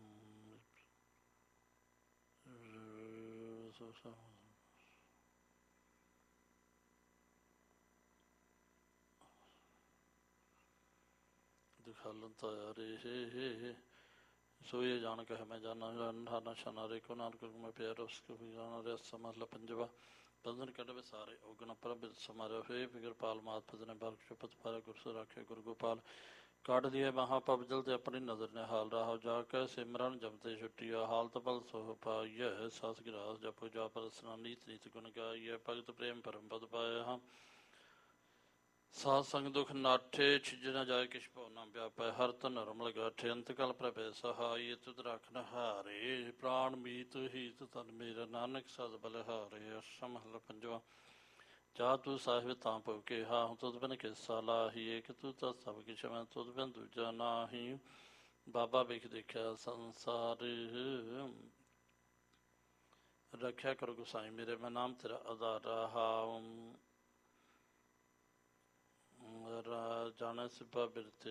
दिखालन ताया रे हे हे हे सो ये जान कह मैं जाना जाना शना रे को नानक में प्यार उसको भी जाना रे समझ पंजवा बंधन कट वे सारे ओगन पर समारोह हुए फिगर पाल मात पदने बाल शपथ पारे गुरु से राखे गुरु गोपाल काट दिए महापब जलते अपनी नजर ने हाल रहा जाकर सिमरन जमते छुट्टिया हाल तपल सोह पाइय सास गिरास जपो जा पर नीत नीत गुण गाइय भगत प्रेम परम पद पाए हम सात संग दुख नाठे छिज न जाए किश भो न व्यापै हर तन नरमल गाठे अंत कल प्रभे सहाय तुद राखन हारे प्राण मीत हीत तन मेरा नानक सद बलहारे अष्टम हल पंजवा जा तू साहिब तां पव के हा तुद बिन किसा लाही एक तू तो सब किश मैं तुद बिन दूजा नाही बाबा वेख देखा संसार रख्या करो गुसाई मेरे मैं नाम तेरा अदारा हाम जाना सिपा बिरते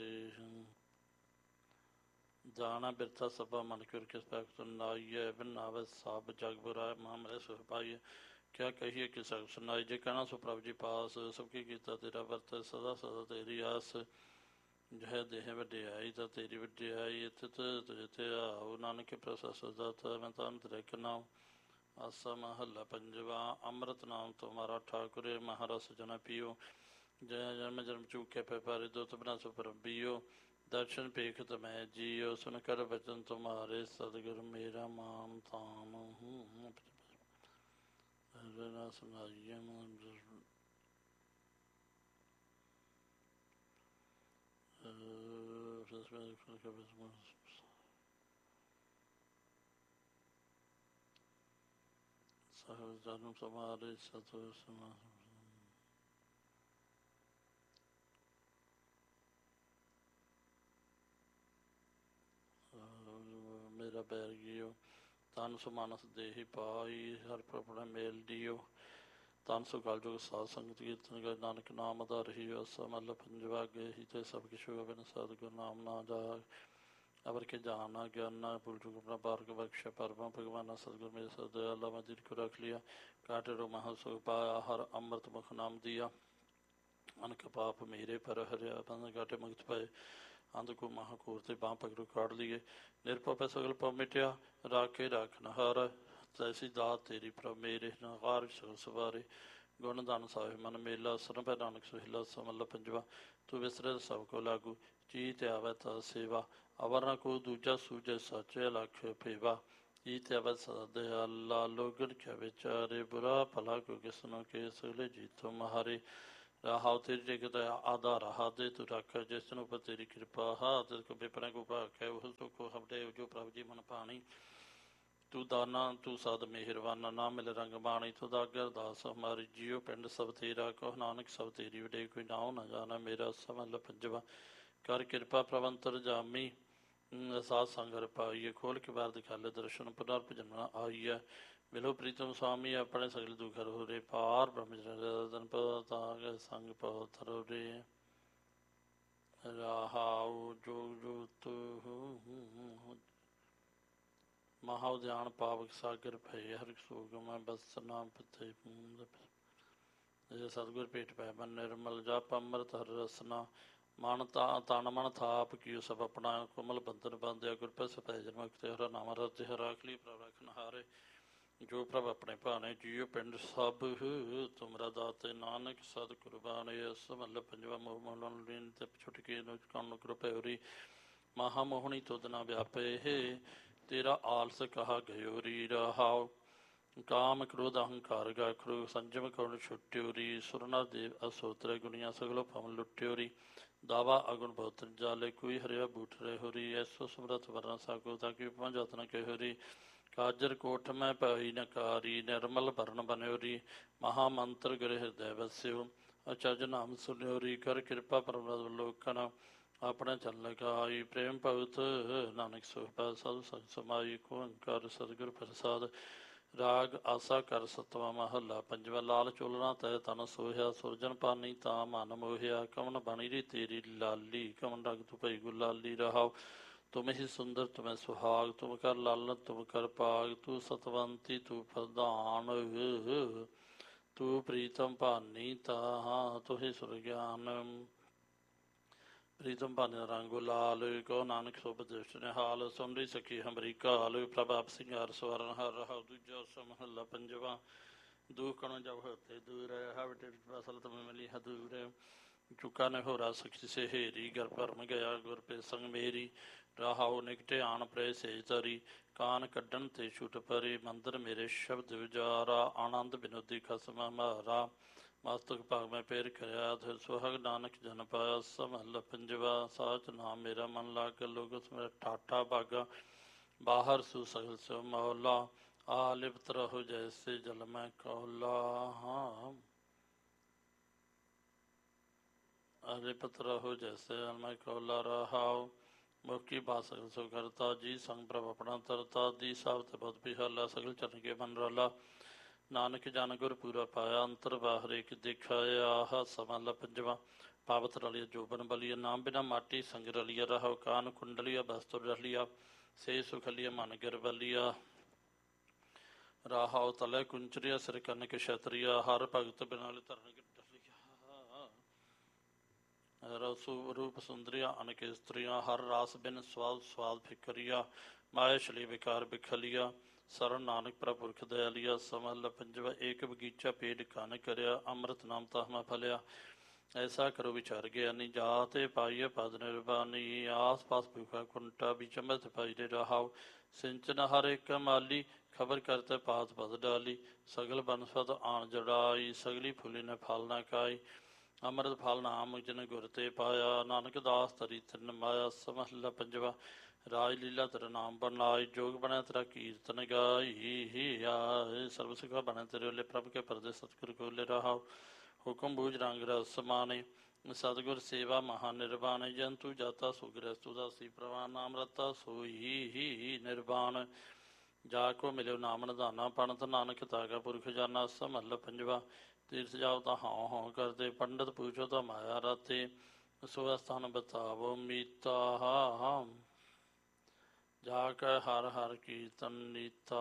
जाना बिरता सभा मन कर किस पैक सुनाइए बिन नावे साब जग बुराए मामले सुख पाइए क्या कहिए कि सब सुनाई जे कहना सो प्रभु जी पास सबकी गीता तेरा वर्त सदा सदा तेरी आस जय देह वड्याई तो तेरी वड्याई इतित तुझते आओ नानक प्रसा सदा मैं तन तेरे के नाम आसा महला पंजवा अमृत नाम तुम्हारा ठाकुर महारस जन पियो जय जन्म जन्म चूके पे पारे दो तबना सुपर बियो दर्शन पेखत मैं जियो सुन कर वचन तुम्हारे सदगुरु मेरा मान तान हूँ सुनाइए जन्म तुम्हारे सतु सुना मेरा बैर गियो तन सु मानस देहि पाई हर प्रभु मेल दियो तन सु गल जोग साध संगत कीर्तन कर नानक नाम आधार ही समल पंजवा गे ही ते सब किश बिन सतगुर नाम ना जाग अवर के जाना ज्ञाना भूल चुक अपना बारक बख्श परमा भगवान सतगुर मेरे सदयाला मैं दिल को रख लिया काटे रो महासुख पाया हर अमृत मुख नाम दिया अनक पाप मेरे पर हरिया बंद काटे मुक्त पाए अंध को महाकूर से बाँ पकड़ो काट लिए निरपा पै सगल पा मिटिया राखे राखन हार तैसी दात तेरी प्रभ मेरे नगार सगल सवारे गुण दान साहिब मन मेला सरन पै नानक सुहिला समल पंजवा तू विसरे सब को लागू चीत आवे ता सेवा अवर न को दूजा सूझे सचे लख फेवा ਈਤ ਅਵਦ ਸਦ ਅੱਲਾ ਲੋਗਨ ਕਿਆ ਵਿਚਾਰੇ ਬੁਰਾ ਭਲਾ ਕੋ ਕਿਸਨੋ ਕੇ ਸਗਲੇ ਜੀਤੋ ਮਹਾਰੇ ਰਾਹਾਉ ਤੇਰੀ ਜਗਤ ਆਧਾਰ ਹਾ ਦੇ ਤੂੰ ਰੱਖ ਜਿਸ ਨੂੰ ਪਰ ਤੇਰੀ ਕਿਰਪਾ ਹਾ ਤਿਸ ਕੋ ਬਿਪਨਾ ਕੋ ਭਾਖੈ ਉਹ ਸੁਖੋ ਹਬਦੇ ਜੋ ਪ੍ਰਭ ਜੀ ਮਨ ਪਾਣੀ ਤੂੰ ਦਾਨਾ ਤੂੰ ਸਦ ਮਿਹਰਬਾਨਾ ਨਾ ਮਿਲ ਰੰਗ ਬਾਣੀ ਤੂੰ ਦਾਗਰ ਅਰਦਾਸ ਹਮਾਰੀ ਜੀਓ ਪਿੰਡ ਸਭ ਤੇਰਾ ਕਹੋ ਨਾਨਕ ਸਭ ਤੇਰੀ ਵਡੇ ਕੋਈ ਨਾਉ ਨਾ ਜਾਣਾ ਮੇਰਾ ਸਮਲ ਪੰਜਵਾ ਕਰ ਕਿਰਪਾ ਪ੍ਰਵੰਤਰ ਜਾਮੀ ਸਾਧ ਸੰਗਰ ਪਾਈਏ ਖੋਲ ਕੇ ਬਾਰ ਦਿਖਾਲੇ ਦਰਸ਼ਨ ਪੁਨਰ ਭਜਨਾ ਆਈਐ ਮਿਲੋ ਪ੍ਰੀਤਮ ਸੁਆਮੀ ਆਪਣੇ ਸਗਲ ਦੁਖ ਹਰੋ ਰੇ ਪਾਰ ਬ੍ਰਹਮ ਜਨ ਪਤਾਗ ਸੰਗ ਪਵਤਰੋ ਰੇ ਰਾਹਾਉ ਜੋਗ ਜੋਤ ਮਹਾ ਉਦਿਆਨ ਪਾਵਕ ਸਾਗਰ ਭਏ ਹਰਿ ਸੋਗ ਮੈਂ ਬਸ ਨਾਮ ਪਿਤੇ ਸਤਿਗੁਰ ਭੇਟ ਪੈ ਮਨ ਨਿਰਮਲ ਜਪ ਅੰਮ੍ਰਿਤ ਹਰਿ ਰਸਨਾ ਮਨ ਤਾ ਤਨ ਮਨ ਥਾਪ ਕੀਓ ਸਭ ਆਪਣਾ ਕੋਮਲ ਬੰਧਨ ਬੰਦਿਆ ਗੁਰ ਪੈ ਸਪੈ ਜਨਮ ਤੇ ਹਰ ਨਾਮ ਰਤੇ ਹਰ ਆਖਲੀ ਪ੍ਰਭ ਰਖਨ ਹਾਰੇ ਜੋ ਪ੍ਰਭ ਆਪਣੇ ਭਾਣੇ ਜੀਓ ਪਿੰਡ ਸਭ ਤੁਮਰਾ ਦਾਤੇ ਨਾਨਕ ਸਤ ਕੁਰਬਾਨੇ ਸਮਲ ਪੰਜਵਾ ਮੋਹ ਮੋਹਨ ਲੀਨ ਤੇ ਛੁਟਕੇ ਨੂੰ ਕੰਨ ਕਿਰਪੈਰੀ ਮਹਾ ਮੋਹਣੀ ਤੁਧ ਨਾ ਵਿਆਪੇ ਤੇਰਾ ਆਲਸ ਕਹਾ ਗਇਓ ਰੀ ਰਹਾਉ ਕਾਮ ਕ੍ਰੋਧ ਅਹੰਕਾਰ ਗਾ ਖਰੂ ਸੰਜਮ ਕਰੁਣ ਛੁਟਿਓ ਰੀ ਸੁਰਨਾ ਦੇਵ ਅਸੋਤਰ ਗੁਣੀਆਂ ਸਗਲੋ ਭਵਨ ਲੁੱਟਿਓ ਰੀ ਦਾਵਾ ਅਗੁਣ ਬਹੁਤ ਜਾਲੇ ਕੋਈ ਹਰਿਆ ਬੂਠ ਰਹੇ ਹੋ ਰੀ ਐਸੋ ਸਮਰਥ ਵਰਨਾ ਸਾਕੋ ਤਾਂ ਕਿ ਪੰਜ ਯਤਨ ਕਹਿ ਰੀ ਕਾਜਰ ਕੋਠ ਮੈਂ ਭਾਈ ਨਕਾਰੀ ਨਿਰਮਲ ਭਰਨ ਬਨਿਓ ਰੀ ਮਹਾ ਮੰਤਰ ਗ੍ਰਹਿ ਹਿਰਦੈ ਵਸਿਓ ਅਚਰਜ ਨਾਮ ਸੁਨਿਓ ਰੀ ਕਰ ਕਿਰਪਾ ਪਰਮ ਲੋਕਨ ਆਪਣੇ ਚਰਨ ਲਗਾਈ ਪ੍ਰੇਮ ਭਗਤ ਨਾਨਕ ਸੁਖਪਾਲ ਸਾਧੂ ਸੰਗ ਸਮਾਈ ਓੰਕਾਰ ਸਤਿਗੁਰ ਪ੍ਰਸਾਦ ਰਾਗ ਆਸਾ ਕਰ ਸਤਵਾ ਮਹੱਲਾ ਪੰਜਵਾ ਲਾਲ ਚੋਲਣਾ ਤੈ ਤਨ ਸੋਹਿਆ ਸੁਰਜਨ ਪਾਨੀ ਤਾਂ ਮਨ ਮੋਹਿਆ ਕਵਨ ਬਣੀ ਰੀ ਤੇਰੀ ਲਾਲੀ ਕਵਨ ਰੰਗ ਤੂੰ ਭਈ ਗੁਲਾਲੀ ਰਹਾਉ ਤੁਮ ਹੀ ਸੁੰਦਰ ਤੁਮੈ ਸੁਹਾਗ ਤੁਮ ਕਰ ਲਾਲਨ ਤੁਮ ਕਰ ਪਾਗ ਤੂੰ ਸਤਵੰਤੀ ਤੂੰ ਪ੍ਰਧਾਨ ਤੂੰ ਪ੍ਰੀਤਮ ਭਾਨੀ ਤਾਂ ਤੁਹੀ ਸੁਰਗਿਆਨ ਪ੍ਰੀਤਮ ਭਾਨੀ ਰੰਗ ਲਾਲ ਕੋ ਨਾਨਕ ਸੋਭ ਦ੍ਰਿਸ਼ਟ ਨਿਹਾਲ ਸੁਣ ਰਹੀ ਸਖੀ ਹਮਰੀ ਕਾਲ ਪ੍ਰਭਾਪ ਸਿੰਘਾਰ ਸਵਰਨ ਹਰ ਰਹਾ ਦੂਜਾ ਸਮਹੱਲਾ ਪੰਜਵਾ ਦੁਖ ਕਣੋ ਜਬ ਹੋਤੇ ਦੂਰ ਹਵਟ ਫਸਲ ਤੁਮ ਮਿਲੀ ਹਦੂਰ ਚੁਕਾ ਨੇ ਹੋਰਾ ਸਖੀ ਸਹੇਰੀ ਗਰ ਭਰਮ ਗਿਆ ਗੁਰ ਪੇ ਸੰਗ ਮੇਰੀ ਰਾਹਾਉ ਨਿਕਟੇ ਆਣ ਪ੍ਰੇ ਸੇ ਤਰੀ ਕਾਨ ਕੱਢਣ ਤੇ ਛੁਟ ਪਰੇ ਮੰਦਰ ਮੇਰੇ ਸ਼ਬਦ ਵਿਚਾਰਾ ਆਨੰਦ ਬਿਨੋਦੀ ਖਸਮ ਮਾਰਾ ਮਸਤਕ ਭਾਗ ਮੈਂ ਪੇਰ ਕਰਿਆ ਧਿਰ ਸੁਹਾਗ ਨਾਨਕ ਜਨ ਪਾਇਆ ਸਮਹੱਲਾ ਪੰਜਵਾ ਸਾਚ ਨਾਮ ਮੇਰਾ ਮਨ ਲਾਗ ਲੋਗਸ ਮੇਰਾ ਠਾਠਾ ਭਾਗਾ ਬਾਹਰ ਸੂ ਸਗਲ ਸੋ ਮੌਲਾ ਆ ਲਿਪਤ ਰਹੋ ਜੈਸੇ ਜਲ ਮੈਂ ਕੌਲਾ ਹਾਂ ਲਿਪਤ ਰਹੋ ਜੈਸੇ ਜਲ ਮੈਂ ਕੌਲਾ ਰਹਾਉ ਮੁਖੀ ਬਾਤ ਸਗਲ ਸੋ ਕਰਤਾ ਜੀ ਸੰਗ ਪ੍ਰਭ ਆਪਣਾ ਤਰਤਾ ਦੀ ਸਾਬਤ ਬਹੁਤ ਪਿਹਾਲਾ ਸਗਲ ਚਰਨ ਕੇ ਮਨ ਰਲਾ ਨਾਨਕ ਜਨ ਗੁਰ ਪੂਰਾ ਪਾਇਆ ਅੰਤਰ ਬਾਹਰ ਇੱਕ ਦੇਖਾਇਆ ਆਹ ਸਮਲ ਪੰਜਵਾ ਪਾਵਤ ਰਲਿਆ ਜੋਬਨ ਬਲੀਆ ਨਾਮ ਬਿਨਾ ਮਾਟੀ ਸੰਗ ਰਲਿਆ ਰਹਾਉ ਕਾਨ ਕੁੰਡਲੀਆ ਬਸਤਰ ਰਲਿਆ ਸੇ ਸੁਖਲੀਆ ਮਨ ਗਿਰ ਬਲੀਆ ਰਾਹਾਉ ਤਲੇ ਕੁੰਚਰੀਆ ਸਿਰ ਕਨਕ ਛਤਰੀਆ ਹਰ ਭਗਤ ਬਿਨਾਲੇ ਧਰਨ ਰਸੂ ਰੂਪ ਸੁੰਦਰੀਆ ਅਨਕ ਇਸਤਰੀਆਂ ਹਰ ਰਾਸ ਬਿਨ ਸਵਾਦ ਸਵਾਦ ਫਿਕਰੀਆ ਮਾਇਆ ਸ਼ਲੀ ਵਿਕਾਰ ਬਿਖਲੀਆ ਸਰਨ ਨਾਨਕ ਪ੍ਰਭੁਰਖ ਦਇਆਲੀਆ ਸਮਲ ਪੰਜਵਾ ਏਕ ਬਗੀਚਾ ਪੇੜ ਕੰਨ ਕਰਿਆ ਅੰਮ੍ਰਿਤ ਨਾਮ ਤਾਹਮਾ ਫਲਿਆ ਐਸਾ ਕਰੋ ਵਿਚਾਰ ਗਿਆਨੀ ਜਾਤੇ ਪਾਈਏ ਪਦ ਨਿਰਬਾਨੀ ਆਸ ਪਾਸ ਭੁਖਾ ਕੁੰਟਾ ਵਿੱਚ ਅੰਮ੍ਰਿਤ ਪਾਈ ਦੇ ਰਹਾਉ ਸਿੰਚਨ ਹਰ ਇੱਕ ਮਾਲੀ ਖਬਰ ਕਰਤੇ ਪਾਤ ਪਦ ਡਾਲੀ ਸਗਲ ਬਨਸਪਤ ਆਣ ਜੜਾਈ ਸਗਲੀ ਫੁੱਲੀ ਨੇ ਫਲ ਨਾ ਕਾਈ ਅੰਮ੍ਰਿਤ ਫਲ ਨਾਮ ਜਨ ਗੁਰ ਤੇ ਪਾਇਆ ਨਾਨਕ ਦਾਸ ਤਰੀ ਤਿੰਨ ਮਾਇਆ ਸਮਹੱਲਾ ਪੰਜਵਾ ਰਾਜ ਲੀਲਾ ਤੇਰਾ ਨਾਮ ਬਣਾਈ ਜੋਗ ਬਣਿਆ ਤੇਰਾ ਕੀਰਤਨ ਗਾਈ ਆਏ ਸਰਬ ਸੁਖਾ ਬਣਿਆ ਤੇਰੇ ਓਲੇ ਪ੍ਰਭ ਕੇ ਪਰਦੇ ਸਤਿਗੁਰ ਕੋਲੇ ਰਹਾਉ ਹੁਕਮ ਬੂਝ ਰੰਗ ਰਸ ਮਾਨੇ ਸਤਿਗੁਰ ਸੇਵਾ ਮਹਾ ਨਿਰਵਾਣ ਜੰਤੂ ਜਾਤਾ ਸੁਗ੍ਰਸਤੂ ਦਾ ਸੀ ਪ੍ਰਵਾਨ ਨਾਮ ਰਤਾ ਸੋਈ ਹੀ ਨਿਰਵਾਣ ਜਾ ਕੋ ਮਿਲਿਓ ਨਾਮ ਨਿਧਾਨਾ ਪੰਡਤ ਨਾਨਕ ਤਾਗਾ ਪੁਰਖ ਜਾਨਾ ਸਮਹੱਲਾ ਪੰਜਵਾ ਤੀਰਥ ਜਾਓ ਤਾਂ ਹਾਂ ਹਾਂ ਕਰਦੇ ਪੰਡਤ ਪੁੱਛੋ ਤਾਂ ਮਾਇਆ ਰਾਤੇ ਸੋ ਸਥਾਨ ਬਤਾਵੋ ਮੀਤਾ ਜਾ ਕੇ ਹਰ ਹਰ ਕੀਰਤਨ ਨੀਤਾ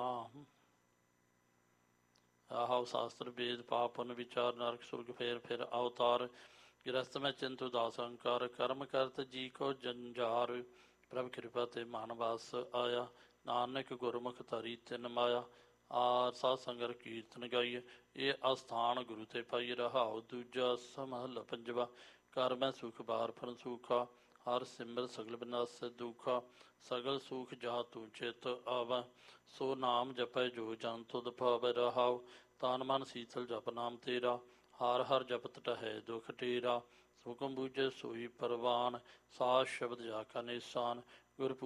ਆਹੋ ਸ਼ਾਸਤਰ ਵੇਦ ਪਾਪਨ ਵਿਚਾਰ ਨਰਕ ਸੁਰਗ ਫੇਰ ਫਿਰ ਅਵਤਾਰ ਗ੍ਰਸਤ ਮੈਂ ਚਿੰਤ ਉਦਾਸ ਅਹੰਕਾਰ ਕਰਮ ਕਰਤ ਜੀ ਕੋ ਜੰਜਾਰ ਪ੍ਰਭ ਕਿਰਪਾ ਤੇ ਮਾਨਵਾਸ ਆਇਆ ਨਾਨਕ ਗੁਰਮੁਖ ਧਰੀ ਤਿੰਨ ਮਾਇਆ ਆਰ ਸਾਧ ਸੰਗਰ ਕੀਰਤਨ ਗਾਈਏ ਇਹ ਅਸਥਾਨ ਗੁਰੂ ਤੇ ਪਾਈ ਰਹਾਉ ਦੂਜਾ ਸਮਹੱਲਾ ਪੰਜਵਾ ਕਰ ਮੈਂ ਸੁਖ ਬਾਰ ਫਨ ਸੂਖਾ ਹਰ ਸਿਮਰ ਸਗਲ ਬਿਨਾਸੈ ਦੁਖ, ਸਗਲ ਸੁਖ ਜਾ ਤੂੰ ਚਿਤ ਆਵੈ। ਸੋ ਨਾਮ ਜਪੈ ਜੋ ਜਨ ਤੁਧ ਭਾਵੈ ਰਹਾਉ, ਤਨ ਮਨ ਸੀਤਲ ਜਪ ਨਾਮ ਤੇਰਾ। ਹਰ ਹਰ ਜਪਤ ਟਹੈ ਦੁਖ ਟੇਰਾ, ਹੁਕਮ ਬੂਝੈ ਸੋਈ ਪਰਵਾਨ, ਸਾਚ ਸ਼ਬਦ ਜਾ ਕਾ ਨਿਸ਼ਾਨ। ਗੁਰ